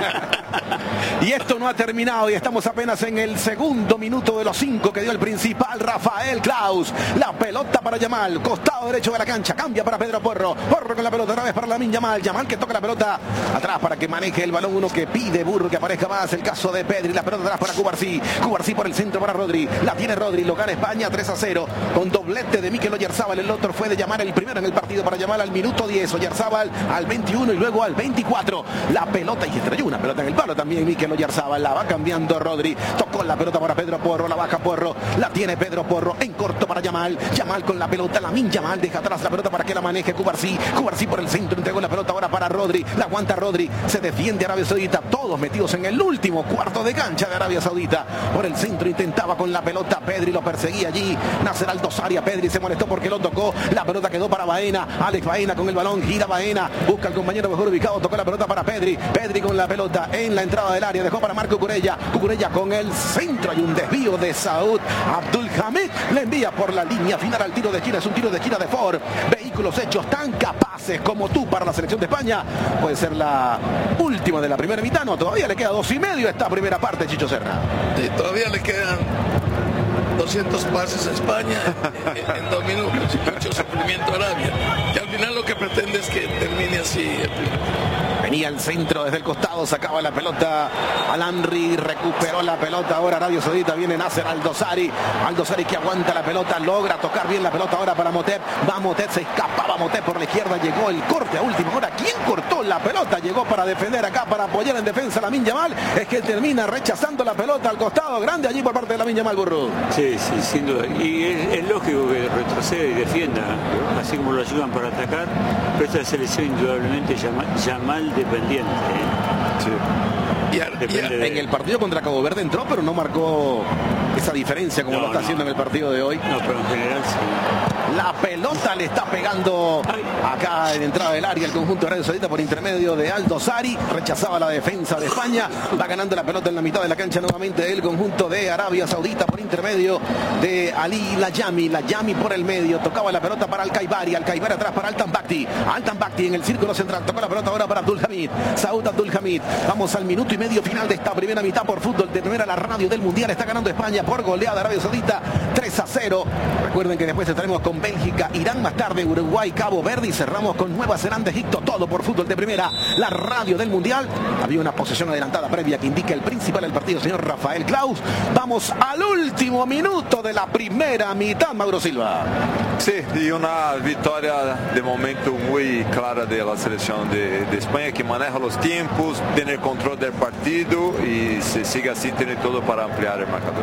Y esto no ha terminado y estamos apenas en el segundo minuto de los cinco que dio el principal Rafael Klaus. La pelota para Yamal, costado derecho de la cancha, cambia para Pedro Porro. Porro con la pelota otra vez para Lamine Yamal. Yamal que toca la pelota atrás para que maneje el balón, uno que pide Burro que aparezca más. El caso de Pedri, la pelota atrás para Cubarsí. Cubarsí por el centro para Rodri. La tiene Rodri, lo gana España tres a cero con doblete de Mikel Oyarzabal. El otro fue de Yamal, el primero en el partido para Yamal al minuto diez. Oyarzabal al veintiuno y luego al veinticuatro. La pelota y estrelló una pelota en el palo también Mikel Oyarzabal. La va cambiando Rodri. Tocó la pelota para Pedro Porro. La baja Porro. La tiene Pedro Porro en corto para Yamal. Yamal con la pelota. Lamine Yamal deja atrás la pelota para que la maneje Cubarsí. Cubarsí por el centro. Entregó la pelota ahora para Rodri. La aguanta Rodri. Se defiende Arabia Saudita. Todos metidos en el último cuarto de cancha de Arabia Saudita. Por el centro intentaba con la pelota Pedri. Lo perseguía allí. Nasser Al-Dosari. Pedri se molestó porque lo tocó. La pelota quedó para Baena. Alex Baena con el balón. Gira Baena. Busca al compañero mejor ubicado. Tocó la pelota para Pedri. Pedri con la pelota en la entrada del área. Dejó para Marco Cucurella. Cucurella con el centro. Hay un desvío de Saud Abdulhamid. Le envía por la línea final al tiro de esquina. Es un tiro de esquina de Ford. Vehículos hechos tan capaces como tú para la selección de España. Puede ser la última de la primera mitad. No, todavía le queda dos y medio a esta primera parte, Chicho Serna. Sí, todavía le quedan doscientos pases a España en, en dos minutos y mucho sufrimiento a Arabia. Y al final lo que pretende es que termine así. Venía al centro desde el costado, sacaba la pelota Al-Amri, recuperó la pelota ahora Arabia Saudita, viene Nasser Al-Dosari, Al-Dosari que aguanta la pelota, logra tocar bien la pelota ahora para Motep, va Motep, se escapaba Motep por la izquierda, llegó el corte a última hora, ¿quién cortó la pelota? Llegó para defender acá, para apoyar en defensa a Lamine Yamal, es que termina rechazando la pelota al costado, grande allí por parte de Lamine Yamal, Burro. Sí, sí, sin duda, y es, es lógico que retroceda y defienda, así como lo ayudan para atacar, pero esta selección indudablemente Yamal, Yamal dependiente. ¿eh? Sí. Y, a, y a, en el partido contra Cabo Verde entró, pero no marcó esa diferencia como no, lo está no. haciendo en el partido de hoy. No, pero en general sí. La pelota le está pegando acá en entrada del área el conjunto de Arabia Saudita por intermedio de Aldo Sari. Rechazaba la defensa de España. Va ganando la pelota en la mitad de la cancha nuevamente el conjunto de Arabia Saudita por intermedio de Ali Layami. Layami por el medio. Tocaba la pelota para Al-Kaibari. Al-Kaibari atrás para Al-Tambakti. Al-Tambakti en el círculo central. Tocó la pelota ahora para Abdul Hamid. Saud Abdul Hamid. Vamos al minuto y medio final de esta primera mitad por fútbol de primera. La radio del Mundial está ganando España por goleada. Arabia Saudita tres a cero. Recuerden que después estaremos con Bélgica, Irán, más tarde Uruguay, Cabo Verde y cerramos con Nueva Zelanda, Egipto, todo por fútbol de primera, la radio del Mundial. Había una posesión adelantada previa que indica el principal del partido, señor Rafael Claus. Vamos al último minuto de la primera mitad, Mauro Silva. Sí, y una victoria de momento muy clara de la selección de, de España, que maneja los tiempos, tiene el control del partido y si sigue así tiene todo para ampliar el marcador.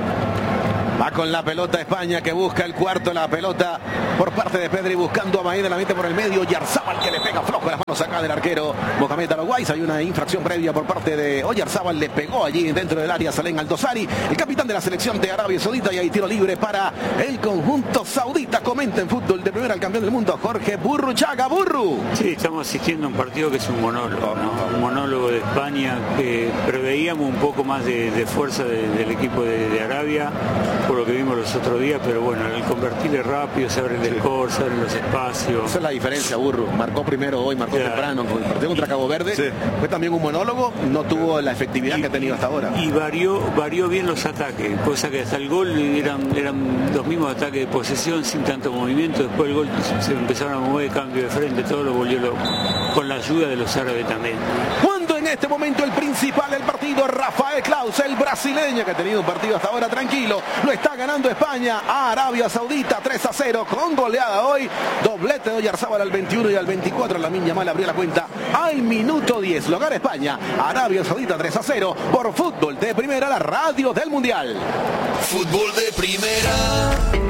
Va con la pelota España, que busca el cuarto, la pelota por parte de Pedri buscando a Maeda, la mete por el medio. Yarzábal que le pega flojo las manos acá del arquero Mohamed Al-Guais. Hay una infracción previa por parte de Oyarzábal, le pegó allí dentro del área Salem Aldosari, el capitán de la selección de Arabia Saudita, y hay tiro libre para el conjunto saudita. Comenta en fútbol de primera el campeón del mundo, Jorge Burruchaga. Burru. Sí, estamos asistiendo a un partido que es un monólogo, ¿no? Un monólogo de España, que preveíamos un poco más de, de fuerza de, del equipo de, de Arabia, por lo que vimos los otros días, pero bueno, el convertirle rápido, se abre el score, se abren los espacios. Esa es la diferencia, Burru. Marcó primero hoy, marcó ya. temprano con el partido contra Cabo Verde. Sí. Fue también un monólogo, no tuvo la efectividad y, que ha tenido hasta ahora. Y varió, varió bien los ataques, cosa que hasta el gol eran, eran los mismos ataques de posesión sin tanto movimiento. Después el gol se empezaron a mover, cambio de frente, todo lo volvió loco, con la ayuda de los árabes también. Cuando en este momento el principal del partido, Rafael Claus, el brasileño, que ha tenido un partido hasta ahora tranquilo, lo está ganando España a Arabia Saudita tres a cero con goleada hoy. Doblete de Oyarzábal al veintiuno y al veinticuatro. Lamine Yamal abrió la cuenta al minuto diez. Lo gana España, Arabia Saudita tres a cero por fútbol de primera, la radio del Mundial. Fútbol de primera.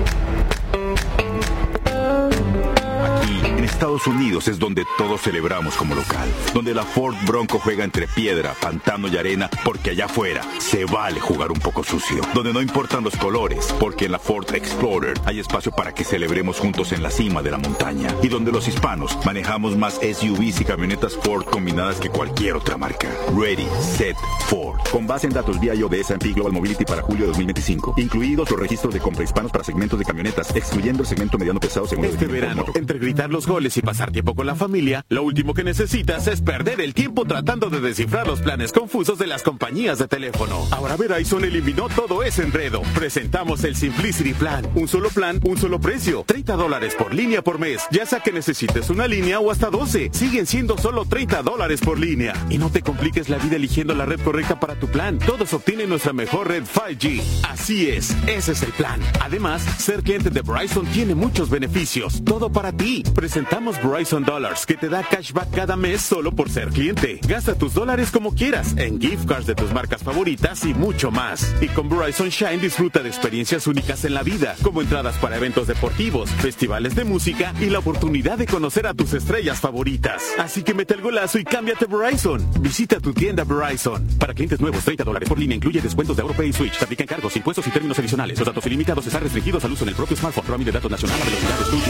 En Estados Unidos es donde todos celebramos como local, donde la Ford Bronco juega entre piedra, pantano y arena, porque allá afuera se vale jugar un poco sucio, donde no importan los colores, porque en la Ford Explorer hay espacio para que celebremos juntos en la cima de la montaña, y donde los hispanos manejamos más S U Vs y camionetas Ford combinadas que cualquier otra marca. Ready, Set, Ford. Con base en datos V I O de S and P Global Mobility para julio de dos mil veinticinco, incluidos los registros de compra hispanos para segmentos de camionetas, excluyendo el segmento mediano pesado según este verano, entre gritar los goles y pasar tiempo con la familia, lo último que necesitas es perder el tiempo tratando de descifrar los planes confusos de las compañías de teléfono. Ahora Verizon eliminó todo ese enredo. Presentamos el Simplicity Plan. Un solo plan, un solo precio. treinta dólares por línea por mes. Ya sea que necesites una línea o hasta doce. Siguen siendo solo treinta dólares por línea. Y no te compliques la vida eligiendo la red correcta para tu plan. Todos obtienen nuestra mejor red cinco G. Así es, ese es el plan. Además, ser cliente de Verizon tiene muchos beneficios. Todo para ti. Presentamos Verizon Dollars, que te da cashback cada mes solo por ser cliente. Gasta tus dólares como quieras, en gift cards de tus marcas favoritas y mucho más. Y con Verizon Shine disfruta de experiencias únicas en la vida, como entradas para eventos deportivos, festivales de música y la oportunidad de conocer a tus estrellas favoritas. Así que mete el golazo y cámbiate a Verizon. Visita tu tienda Verizon. Para clientes nuevos, treinta dólares por línea incluye descuentos de AuroPay y Switch. Se aplican cargos, impuestos y términos adicionales. Los datos ilimitados están restringidos al uso en el propio smartphone. Roaming de datos nacional a velocidades dos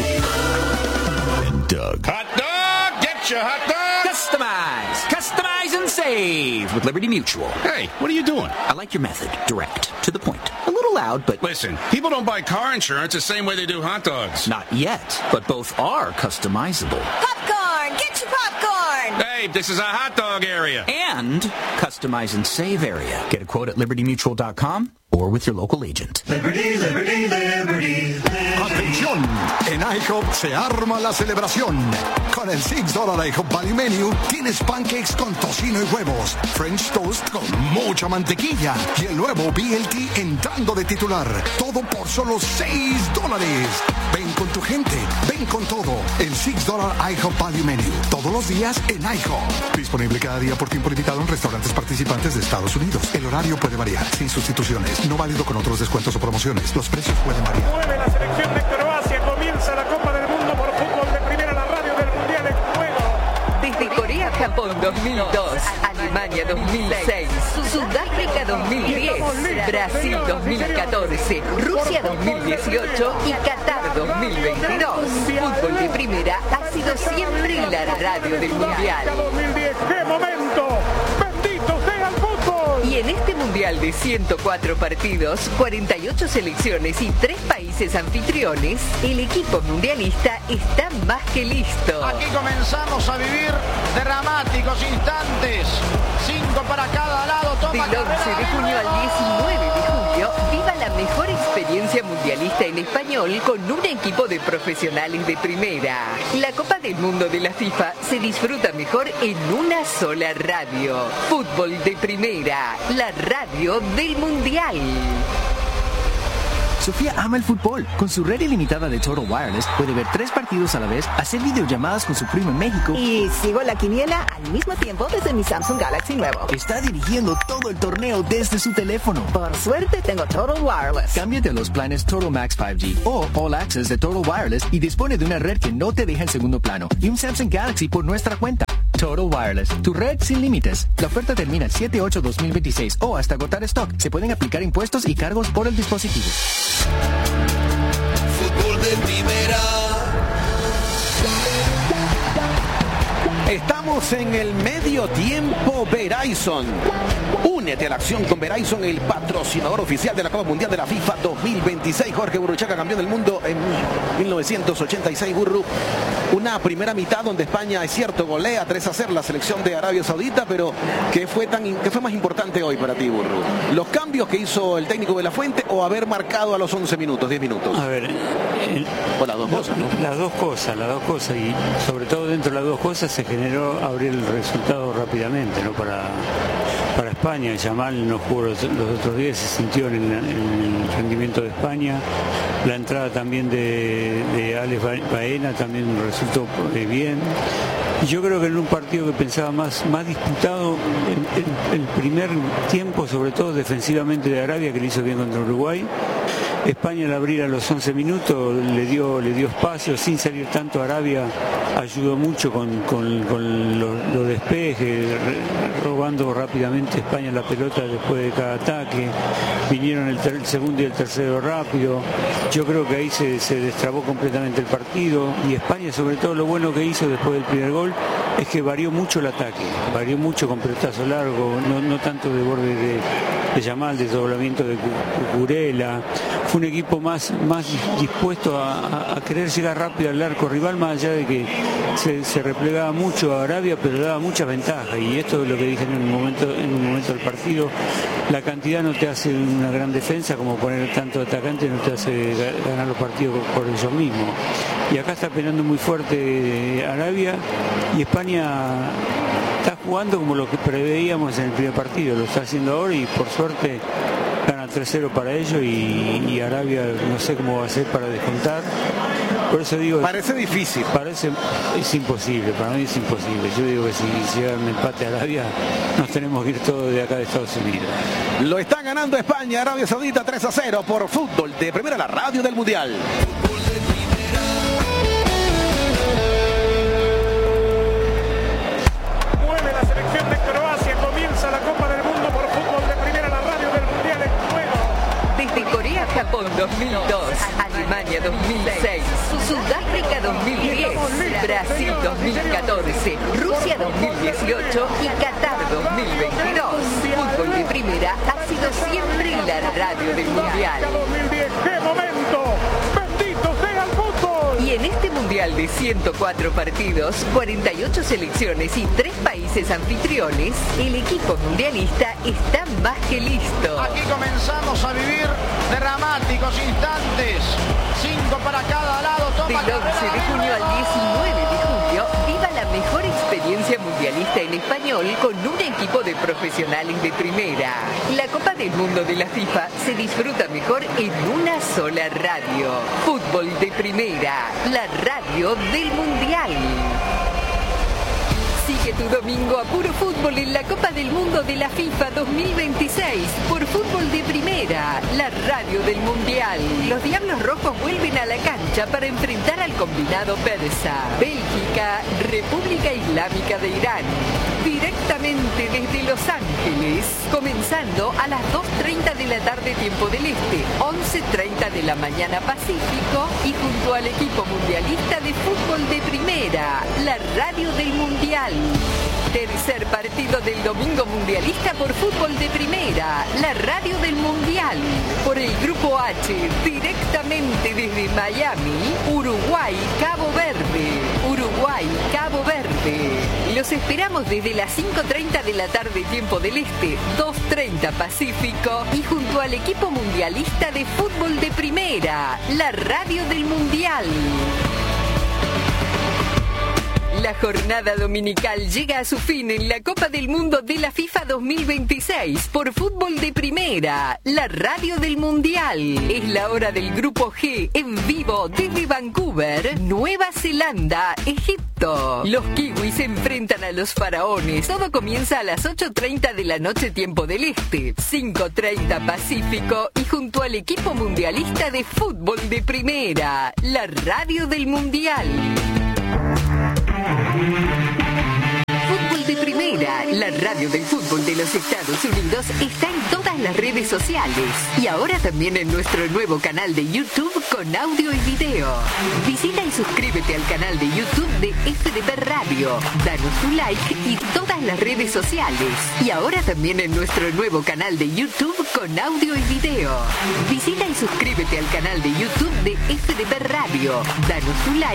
G. Doug. Hot dog! Get your hot dog! Customize! Customize and save with Liberty Mutual. Hey, what are you doing? I like your method. Direct. To the point. A little loud, but... Listen, people don't buy car insurance the same way they do hot dogs. Not yet, but both are customizable. Popcorn! Get your popcorn! Hey, this is a hot dog area. And customize and save area. Get a quote at liberty mutual dot com or with your local agent. Liberty, Liberty, Liberty, Liberty. Atención, en IHOP se arma la celebración. Con el six dollar IHOP Value Menu tienes pancakes con tocino y huevos, French toast con mucha mantequilla y el nuevo B L T entrando de titular. Todo por solo seis dólares. Ven con tu gente, ven con todo. El six dollar IHOP Value Menu. Todos los días en IHOP. Disponible cada día por tiempo limitado en restaurantes participantes de Estados Unidos. El horario puede variar, sin sustituciones. No válido con otros descuentos o promociones. Los precios pueden variar. Mueve la selección de Croacia. Comienza la Copa del Mundo por fútbol de primera, la radio del Mundial en juego. Desde Corea, Japón dos mil dos a Alemania dos mil seis, Sudáfrica dos mil diez, Brasil dos mil catorce, Rusia dos mil dieciocho y Qatar dos mil veintidós. Fútbol de Primera ha sido siempre la radio del Mundial. ¡Qué momento! ¡Bendito sea el fútbol! Y en este Mundial de ciento cuatro partidos, cuarenta y ocho selecciones y tres países anfitriones, el equipo mundialista está más que listo. Aquí comenzamos a vivir dramáticos instantes. Cinco para cada lado. Toma Del once de junio al diecinueve de julio, viva la mejor experiencia mundialista en español con un equipo de profesionales de primera. La Copa del Mundo de la FIFA se disfruta mejor en una sola radio. Fútbol de Primera, la radio del Mundial. Sofía ama el fútbol. Con su red ilimitada de Total Wireless puede ver tres partidos a la vez, hacer videollamadas con su primo en México. Y sigo la quiniela al mismo tiempo desde mi Samsung Galaxy nuevo. Está dirigiendo todo el torneo desde su teléfono. Por suerte tengo Total Wireless. Cámbiate a los planes Total Max cinco G o All Access de Total Wireless y dispone de una red que no te deja en segundo plano y un Samsung Galaxy por nuestra cuenta. Total Wireless, tu red sin límites. La oferta termina el siete ocho dos mil veintiséis o hasta agotar stock. Se pueden aplicar impuestos y cargos por el dispositivo. Fútbol de Primera. Estamos en el medio tiempo Verizon. Únete a la acción con Verizon, el patrocinador oficial de la Copa Mundial de la FIFA dos mil veintiséis. Jorge Burruchaga, campeón del mundo en mil novecientos ochenta y seis. Burru, una primera mitad donde España, es cierto, golea tres a cero la selección de Arabia Saudita, pero ¿qué fue, tan, qué fue más importante hoy para ti, Burru? ¿Los cambios que hizo el técnico de la Fuente o haber marcado a los once minutos, diez minutos? A ver, el, o las dos cosas, ¿no? Las dos cosas, las dos cosas, y sobre todo dentro de las dos cosas se generó abrir el resultado rápidamente, ¿no? Para, para España. Yamal no jugó los, los otros días, se sintió en el, en el rendimiento de España. La entrada también de, de Alex Baena también resultó bien. Y yo creo que en un partido que pensaba más, más disputado, el, el, el primer tiempo, sobre todo defensivamente de Arabia, que le hizo bien contra Uruguay. España al abrir a los once minutos le dio, le dio espacio sin salir tanto. Arabia ayudó mucho con, con, con los, los despejes, robando rápidamente España la pelota después de cada ataque. Vinieron el, ter, el segundo y el tercero rápido. Yo creo que ahí se, se destrabó completamente el partido. Y España, sobre todo, lo bueno que hizo después del primer gol es que varió mucho el ataque. Varió mucho con pelotazo largo, no, no tanto de borde de, de Yamal, de doblamiento de Cucurella. Fue un equipo más, más dispuesto a, a, a querer llegar rápido al arco rival, más allá de que se, se replegaba mucho a Arabia, pero daba mucha ventaja. Y esto es lo que dije en un momento, en un momento del partido. La cantidad no te hace una gran defensa, como poner tanto atacante no te hace ganar los partidos por ellos mismos. Y acá está peleando muy fuerte Arabia, y España está jugando como lo que preveíamos en el primer partido, lo está haciendo ahora, y por suerte gana tres cero para ellos, y, y Arabia no sé cómo va a hacer para descontar. Por eso digo, parece difícil. Parece, es imposible, para mí es imposible. Yo digo que si llega un empate a Arabia, nos tenemos que ir todos de acá de Estados Unidos. Lo está ganando España, Arabia Saudita tres a cero por Fútbol de Primera, la radio del Mundial. Mueve la selección de Croacia, comienza la Copa del Mundo por Fútbol de Primera, la radio del Mundial en juego. Desde Corea, Japón dos mil dos, Alemania dos mil seis, Sudáfrica dos mil diez, Brasil dos mil catorce, Rusia dos mil dieciocho y Qatar dos mil veintidós. Fútbol de Primera ha sido siempre la radio del Mundial. ¡Qué momento! ¡Bendito sea el fútbol! Y en este Mundial de ciento cuatro partidos, cuarenta y ocho selecciones y tres países anfitriones, el equipo mundialista está más que listo. Aquí comenzamos a vivir dramáticos instantes. Cinco para cada lado. Toma Del once de junio al diecinueve de julio, viva la mejor experiencia mundialista en español con un equipo de profesionales de primera. La Copa del Mundo de la FIFA se disfruta mejor en una sola radio. Fútbol de Primera, la radio del Mundial. Sigue Elige tu domingo a puro fútbol en la Copa del Mundo de la FIFA dos mil veintiséis por Fútbol de Primera, la radio del Mundial. Los Diablos Rojos vuelven a la cancha para enfrentar al combinado persa. Bélgica, República Islámica de Irán. Directamente desde Los Ángeles, comenzando a las dos treinta de la tarde tiempo del Este, once treinta de la mañana Pacífico, y junto al equipo mundialista de Fútbol de Primera, la radio del Mundial. Tercer partido del domingo mundialista por Fútbol de Primera, la radio del Mundial. Por el Grupo H, directamente desde Miami, Uruguay, Cabo Verde. Uruguay, Cabo Verde. Los esperamos desde las cinco treinta de la tarde tiempo del Este, dos treinta Pacífico, y junto al equipo mundialista de Fútbol de Primera, la radio del Mundial. La jornada dominical llega a su fin en la Copa del Mundo de la FIFA dos mil veintiséis por Fútbol de Primera, la radio del Mundial. Es la hora del Grupo G en vivo desde Vancouver, Nueva Zelanda, Egipto. Los kiwis se enfrentan a los faraones. Todo comienza a las ocho treinta de la noche tiempo del Este, cinco treinta Pacífico, y junto al equipo mundialista de Fútbol de Primera, la radio del Mundial. Fútbol de Primera, la radio del fútbol de los Estados Unidos, está en todas las redes sociales y ahora también en nuestro nuevo canal de YouTube con audio y video. Visita y suscríbete al canal de YouTube de F D P Radio, danos tu like y todas las redes sociales. Y ahora también en nuestro nuevo canal de YouTube con audio y video. Visita y suscríbete al canal de YouTube de F D P Radio, danos tu like